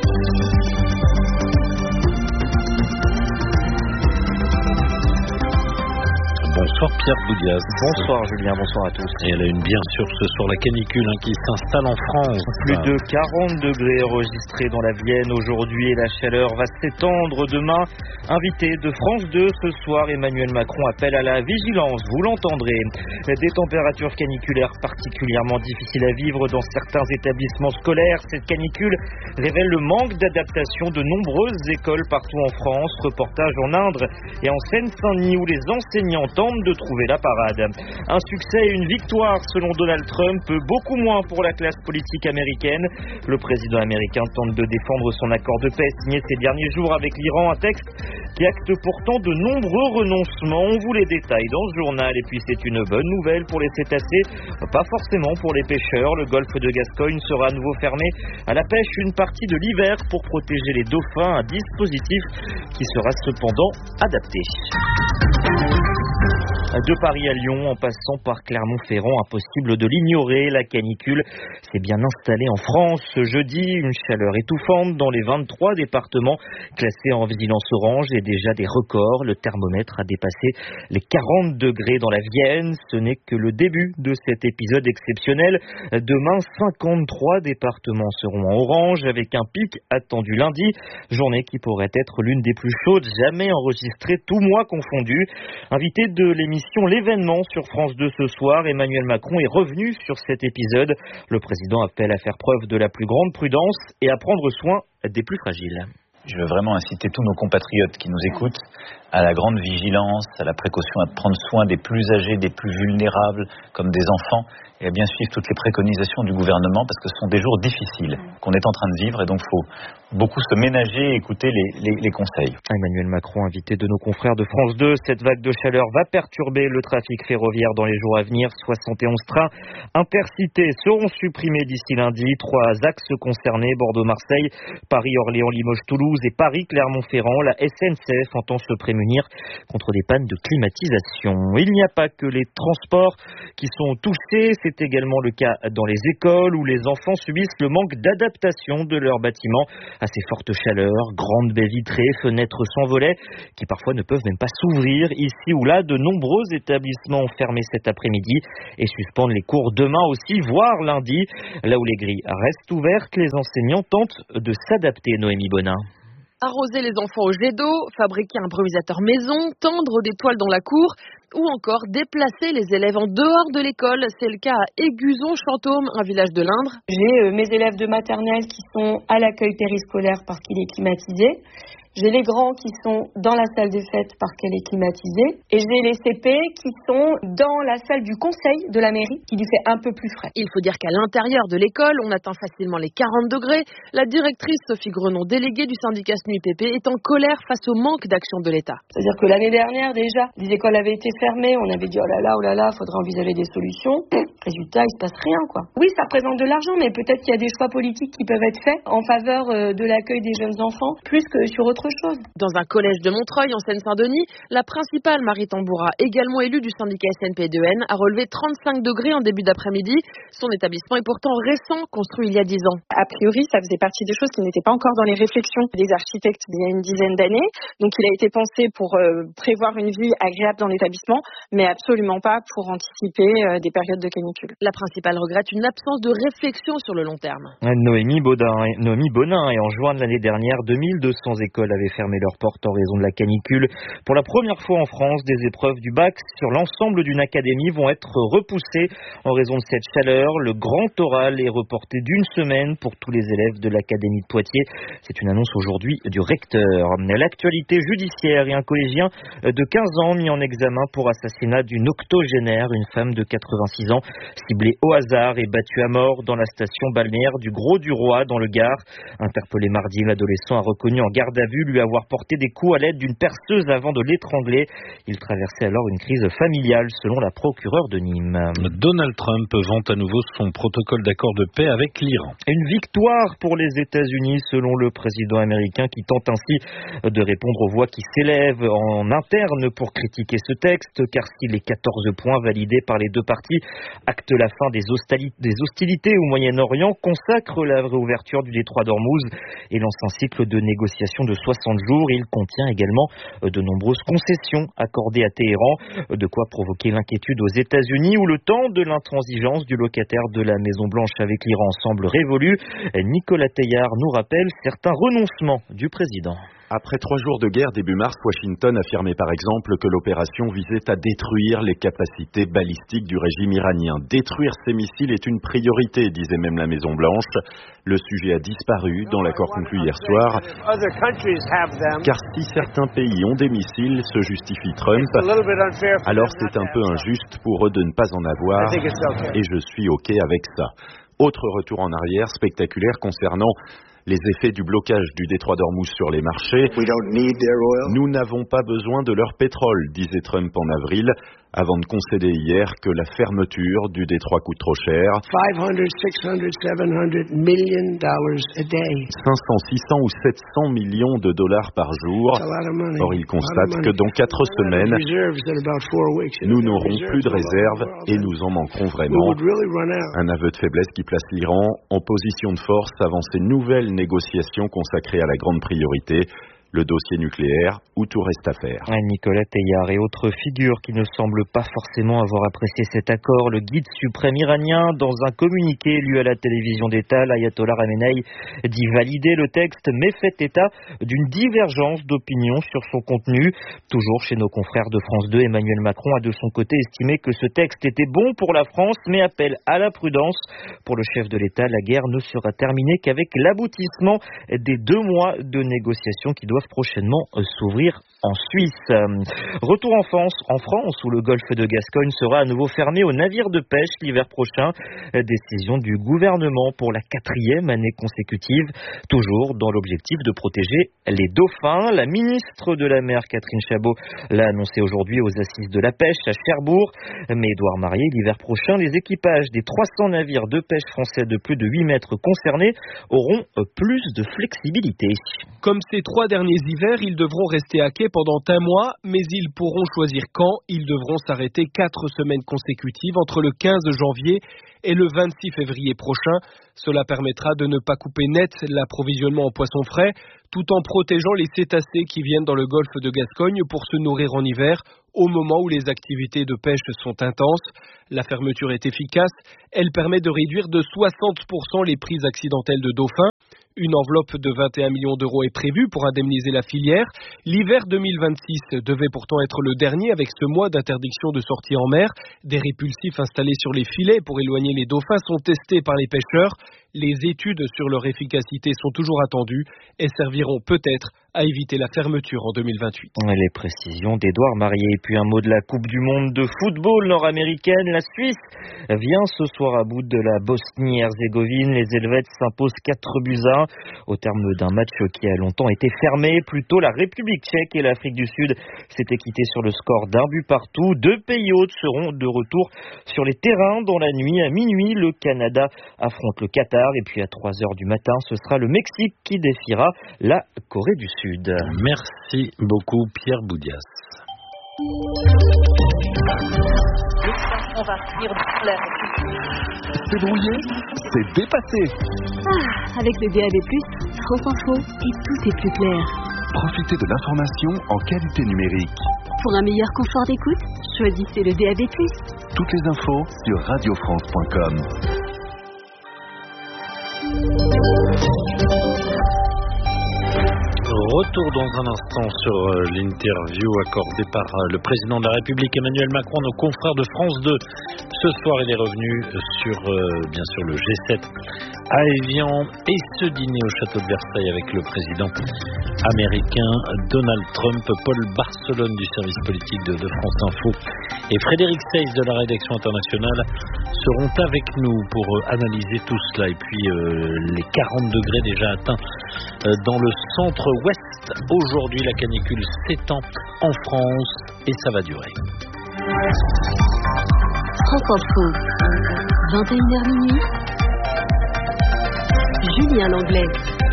Bonsoir Pierre Boudias. Bonsoir Julien, bonsoir à tous. Et elle a une bien sûr ce soir la canicule qui s'installe en France. Plus de 40 degrés enregistrés dans la Vienne aujourd'hui et la chaleur va s'étendre demain. Invité de France 2 ce soir, Emmanuel Macron appelle à la vigilance, vous l'entendrez. Des températures caniculaires particulièrement difficiles à vivre dans certains établissements scolaires. Cette canicule révèle le manque d'adaptation de nombreuses écoles partout en France. Reportage en Indre et en Seine-Saint-Denis où les enseignants tentent de trouver la parade. Un succès et une victoire selon Donald Trump, beaucoup moins pour la classe politique américaine. Le président américain tente de défendre son accord de paix signé ces derniers jours avec l'Iran, un texte qui acte pourtant de nombreux renoncements. On vous les détaille dans ce journal. Et puis c'est une bonne nouvelle pour les cétacés, pas forcément pour les pêcheurs. Le golfe de Gascogne sera à nouveau fermé à la pêche une partie de l'hiver pour protéger les dauphins, un dispositif qui sera cependant adapté. De Paris à Lyon, en passant par Clermont-Ferrand, impossible de l'ignorer, la canicule s'est bien installée en France. Ce jeudi, une chaleur étouffante dans les 23 départements classés en vigilance orange et déjà des records. Le thermomètre a dépassé les 40 degrés dans la Vienne. Ce n'est que le début de cet épisode exceptionnel. Demain, 53 départements seront en orange avec un pic attendu lundi. Journée qui pourrait être l'une des plus chaudes jamais enregistrées, tout mois confondu. Invité de l'émission L'événement sur France 2 ce soir, Emmanuel Macron est revenu sur cet épisode. Le président appelle à faire preuve de la plus grande prudence et à prendre soin des plus fragiles. Je veux vraiment inciter tous nos compatriotes qui nous écoutent à la grande vigilance, à la précaution, à prendre soin des plus âgés, des plus vulnérables, comme des enfants, et à bien suivre toutes les préconisations du gouvernement, parce que ce sont des jours difficiles qu'on est en train de vivre, et donc il faut beaucoup se ménager et écouter les conseils. Emmanuel Macron, invité de nos confrères de France 2, cette vague de chaleur va perturber le trafic ferroviaire dans les jours à venir. 71 trains intercités seront supprimés d'ici lundi. 3 axes concernés, Bordeaux-Marseille, Paris-Orléans-Limoges-Toulouse et Paris-Clermont-Ferrand. La SNCF entend se prémunir contre des pannes de climatisation. Il n'y a pas que les transports qui sont touchés, c'est également le cas dans les écoles où les enfants subissent le manque d'adaptation de leurs bâtiments à ces fortes chaleurs, grandes baies vitrées, fenêtres sans volets qui parfois ne peuvent même pas s'ouvrir. Ici ou là, de nombreux établissements ont fermé cet après-midi et suspendent les cours demain aussi, voire lundi. Là où les grilles restent ouvertes, les enseignants tentent de s'adapter. Noémie Bonin. Arroser les enfants au jet d'eau, fabriquer un brumisateur maison, tendre des toiles dans la cour ou encore déplacer les élèves en dehors de l'école. C'est le cas à Aiguzon-Chantôme, un village de l'Indre. J'ai mes élèves de maternelle qui sont à l'accueil périscolaire parce qu'il est climatisé. J'ai les grands qui sont dans la salle des fêtes parce qu'elle est climatisée. Et j'ai les CP qui sont dans la salle du conseil de la mairie qui lui fait un peu plus frais. Il faut dire qu'à l'intérieur de l'école, on atteint facilement les 40 degrés. La directrice Sophie Grenon, déléguée du syndicat SNUIPP, est en colère face au manque d'action de l'État. C'est-à-dire que l'année dernière, déjà, les écoles avaient été fermées. On avait dit oh là là, faudrait envisager des solutions. Résultat, il se passe rien, quoi. Oui, ça représente de l'argent, mais peut-être qu'il y a des choix politiques qui peuvent être faits en faveur de l'accueil des jeunes enfants, plus que sur autre chose. Dans un collège de Montreuil, en Seine-Saint-Denis, la principale Marie Tamboura, également élue du syndicat SNP2N, a relevé 35 degrés en début d'après-midi. Son établissement est pourtant récent, construit il y a 10 ans. A priori, ça faisait partie des choses qui n'étaient pas encore dans les réflexions des architectes il y a une dizaine d'années. Donc il a été pensé pour prévoir une vie agréable dans l'établissement, mais absolument pas pour anticiper des périodes de canicule. La principale regrette une absence de réflexion sur le long terme. Noémie Bonin, et en juin de l'année dernière, 2200 écoles avaient fermé leurs portes en raison de la canicule. Pour la première fois en France, des épreuves du bac sur l'ensemble d'une académie vont être repoussées en raison de cette chaleur. Le grand oral est reporté d'une semaine pour tous les élèves de l'académie de Poitiers. C'est une annonce aujourd'hui du recteur. L'actualité judiciaire et un collégien de 15 ans mis en examen pour assassinat d'une octogénaire, une femme de 86 ans, ciblée au hasard et battue à mort dans la station balnéaire du Gros-du-Roi dans le Gard. Interpellé mardi, l'adolescent a reconnu en garde à vue lui avoir porté des coups à l'aide d'une perceuse avant de l'étrangler. Il traversait alors une crise familiale, selon la procureure de Nîmes. Donald Trump vante à nouveau son protocole d'accord de paix avec l'Iran. Une victoire pour les États-Unis, selon le président américain, qui tente ainsi de répondre aux voix qui s'élèvent en interne pour critiquer ce texte, car si les 14 points validés par les deux parties actent la fin des hostilités au Moyen-Orient, consacrent la réouverture du détroit d'Ormuz et lance un cycle de négociations de 60 jours. Il contient également de nombreuses concessions accordées à Téhéran, de quoi provoquer l'inquiétude aux États-Unis où le temps de l'intransigeance du locataire de la Maison-Blanche avec l'Iran semble révolu. Nicolas Teilhard nous rappelle certains renoncements du président. Après 3 jours de guerre début mars, Washington affirmait par exemple que l'opération visait à détruire les capacités balistiques du régime iranien. Détruire ces missiles est une priorité, disait même la Maison-Blanche. Le sujet a disparu dans l'accord conclu hier soir. Car si certains pays ont des missiles, se justifie Trump, alors c'est un peu injuste pour eux de ne pas en avoir. Et je suis OK avec ça. Autre retour en arrière spectaculaire concernant les effets du blocage du détroit d'Ormuz sur les marchés. Nous n'avons pas besoin de leur pétrole, disait Trump en avril. avant de concéder hier que la fermeture du détroit coûte trop cher. 500, 600, 700 million dollars a day. 500, 600 ou 700 millions de dollars par jour. Or, il constate que dans 4 semaines, nous n'aurons plus de réserves et nous en manquerons vraiment. Un aveu de faiblesse qui place l'Iran en position de force avant ces nouvelles négociations consacrées à la grande priorité, le dossier nucléaire, où tout reste à faire. Nicolas Teilhard et autres figures qui ne semblent pas forcément avoir apprécié cet accord. Le guide suprême iranien, dans un communiqué lu à la télévision d'État, l'ayatollah Khamenei dit valider le texte, mais fait état d'une divergence d'opinion sur son contenu. Toujours chez nos confrères de France 2, Emmanuel Macron a de son côté estimé que ce texte était bon pour la France, mais appelle à la prudence. Pour le chef de l'État, la guerre ne sera terminée qu'avec l'aboutissement des 2 mois de négociations qui doivent prochainement s'ouvrir en Suisse. Retour en France, où le golfe de Gascogne sera à nouveau fermé aux navires de pêche l'hiver prochain. Décision du gouvernement pour la 4e année consécutive, toujours dans l'objectif de protéger les dauphins. La ministre de la Mer, Catherine Chabot, l'a annoncé aujourd'hui aux Assises de la pêche à Cherbourg. Mais Édouard Marié, l'hiver prochain, les équipages des 300 navires de pêche français de plus de 8 mètres concernés auront plus de flexibilité. Comme ces 3 derniers hivers, ils devront rester à quai pendant un mois, mais ils pourront choisir quand. Ils devront s'arrêter 4 semaines consécutives entre le 15 janvier et le 26 février prochain. Cela permettra de ne pas couper net l'approvisionnement en poissons frais, tout en protégeant les cétacés qui viennent dans le golfe de Gascogne pour se nourrir en hiver, au moment où les activités de pêche sont intenses. La fermeture est efficace. Elle permet de réduire de 60% les prises accidentelles de dauphins. Une enveloppe de 21 millions d'euros est prévue pour indemniser la filière. L'hiver 2026 devait pourtant être le dernier avec ce mois d'interdiction de sortie en mer. Des répulsifs installés sur les filets pour éloigner les dauphins sont testés par les pêcheurs. Les études sur leur efficacité sont toujours attendues et serviront peut-être à éviter la fermeture en 2028. Les précisions d'Édouard Marié. Et puis un mot de la Coupe du Monde de football nord-américaine. La Suisse vient ce soir à bout de la Bosnie-Herzégovine. Les Helvètes s'imposent 4-1 au terme d'un match qui a longtemps été fermé. Plutôt la République tchèque et l'Afrique du Sud s'étaient quittés sur le score d'un but partout. 2 pays hôtes seront de retour sur les terrains dans la nuit. À minuit, le Canada affronte le Qatar. Et puis à 3h du matin, ce sera le Mexique qui défiera la Corée du Sud. Merci beaucoup Pierre Boudias. On va finir de l'air. C'est brouillé, c'est dépassé. Avec le DAB+, France Info, et tout est plus clair. Profitez de l'information en qualité numérique. Pour un meilleur confort d'écoute, choisissez le DAB+. Toutes les infos sur radiofrance.com. Retour dans un instant sur l'interview accordée par le président de la République Emmanuel Macron à nos confrères de France 2. Ce soir, il est revenu sur, bien sûr, le G7 à Évian et ce dîner au château de Versailles avec le président américain Donald Trump. Paul Barcelone du service politique de France Info et Frédéric Seyss de la rédaction internationale seront avec nous pour analyser tout cela. Et puis les 40 degrés déjà atteints dans le centre-ouest. Aujourd'hui, la canicule s'étend en France et ça va durer. France Info, 21h minuit. Julien Langlais.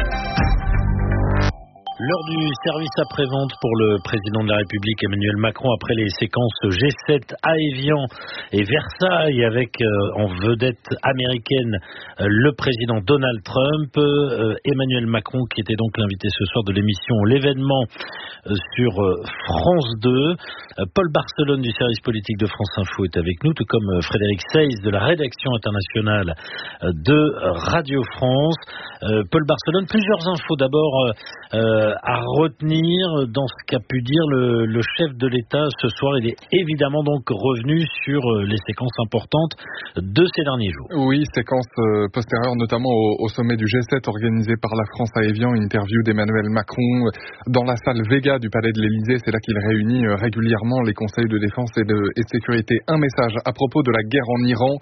L'heure du service après-vente pour le président de la République Emmanuel Macron après les séquences G7 à Évian et Versailles avec en vedette américaine le président Donald Trump, Emmanuel Macron qui était donc l'invité ce soir de l'émission L'événement sur France 2. Paul Barcelone du service politique de France Info est avec nous, tout comme Frédéric Seyss de la rédaction internationale de Radio France. Paul Barcelone, plusieurs infos d'abord à retenir dans ce qu'a pu dire le chef de l'État ce soir. Il est évidemment donc revenu sur les séquences importantes de ces derniers jours. Oui, séquences postérieures notamment au sommet du G7 organisé par la France à Évian, une interview d'Emmanuel Macron dans la salle Vega du Palais de l'Élysée. C'est là qu'il réunit régulièrement les conseils de défense et de sécurité. Un message à propos de la guerre en Iran.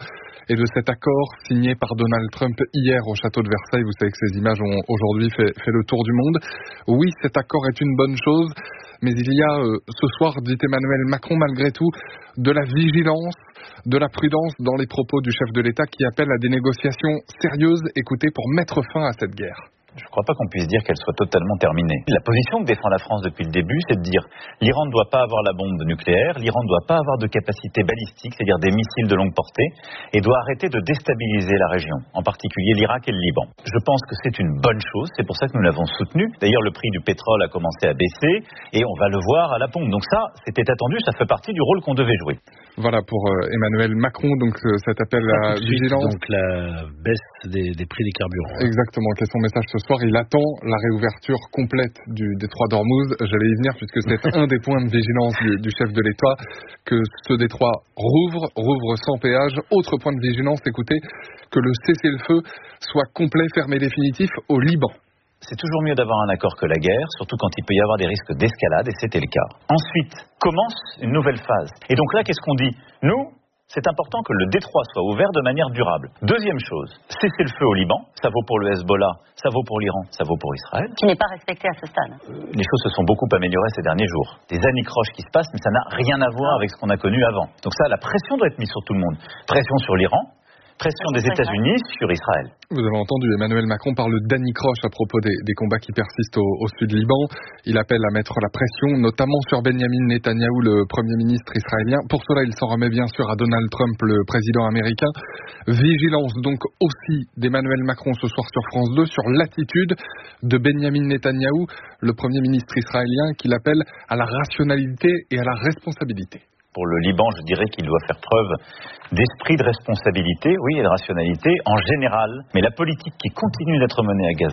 et de cet accord signé par Donald Trump hier au château de Versailles. Vous savez que ces images ont aujourd'hui fait le tour du monde. Oui, cet accord est une bonne chose, mais il y a ce soir, dit Emmanuel Macron, malgré tout, de la vigilance, de la prudence dans les propos du chef de l'État qui appelle à des négociations sérieuses, écoutez, pour mettre fin à cette guerre. Je ne crois pas qu'on puisse dire qu'elle soit totalement terminée. La position que défend la France depuis le début, c'est de dire l'Iran ne doit pas avoir la bombe nucléaire, l'Iran ne doit pas avoir de capacité balistique, c'est-à-dire des missiles de longue portée, et doit arrêter de déstabiliser la région, en particulier l'Irak et le Liban. Je pense que c'est une bonne chose, c'est pour ça que nous l'avons soutenu. D'ailleurs, le prix du pétrole a commencé à baisser, et on va le voir à la pompe. Donc ça, c'était attendu, ça fait partie du rôle qu'on devait jouer. Voilà pour Emmanuel Macron, donc cet appel à vigilance. Donc la baisse des prix des carburants. Exactement, quel est son message ce soir? Il attend la réouverture complète du détroit d'Ormuz. J'allais y venir puisque c'est un des points de vigilance du chef de l'État, que ce détroit rouvre sans péage. Autre point de vigilance, écoutez, que le cessez-le-feu soit complet, fermé, définitif au Liban. C'est toujours mieux d'avoir un accord que la guerre, surtout quand il peut y avoir des risques d'escalade, et c'était le cas. Ensuite, commence une nouvelle phase. Et donc là, qu'est-ce qu'on dit? Nous, c'est important que le détroit soit ouvert de manière durable. Deuxième chose, cesser le feu au Liban, ça vaut pour le Hezbollah, ça vaut pour l'Iran, ça vaut pour Israël. Qui n'est pas respecté à ce stade. Les choses se sont beaucoup améliorées ces derniers jours. Des anicroches qui se passent, mais ça n'a rien à voir avec ce qu'on a connu avant. Donc ça, la pression doit être mise sur tout le monde. Pression sur l'Iran, pression des États-Unis sur Israël. Vous avez entendu, Emmanuel Macron parle d'anicroche à propos des combats qui persistent au sud Liban. Il appelle à mettre la pression, notamment sur Benjamin Netanyahou, le Premier ministre israélien. Pour cela, il s'en remet bien sûr à Donald Trump, le président américain. Vigilance donc aussi d'Emmanuel Macron ce soir sur France 2 sur l'attitude de Benjamin Netanyahou, le Premier ministre israélien, qu'il appelle à la rationalité et à la responsabilité. Pour le Liban, je dirais qu'il doit faire preuve d'esprit de responsabilité, oui, et de rationalité en général. Mais la politique qui continue d'être menée à Gaza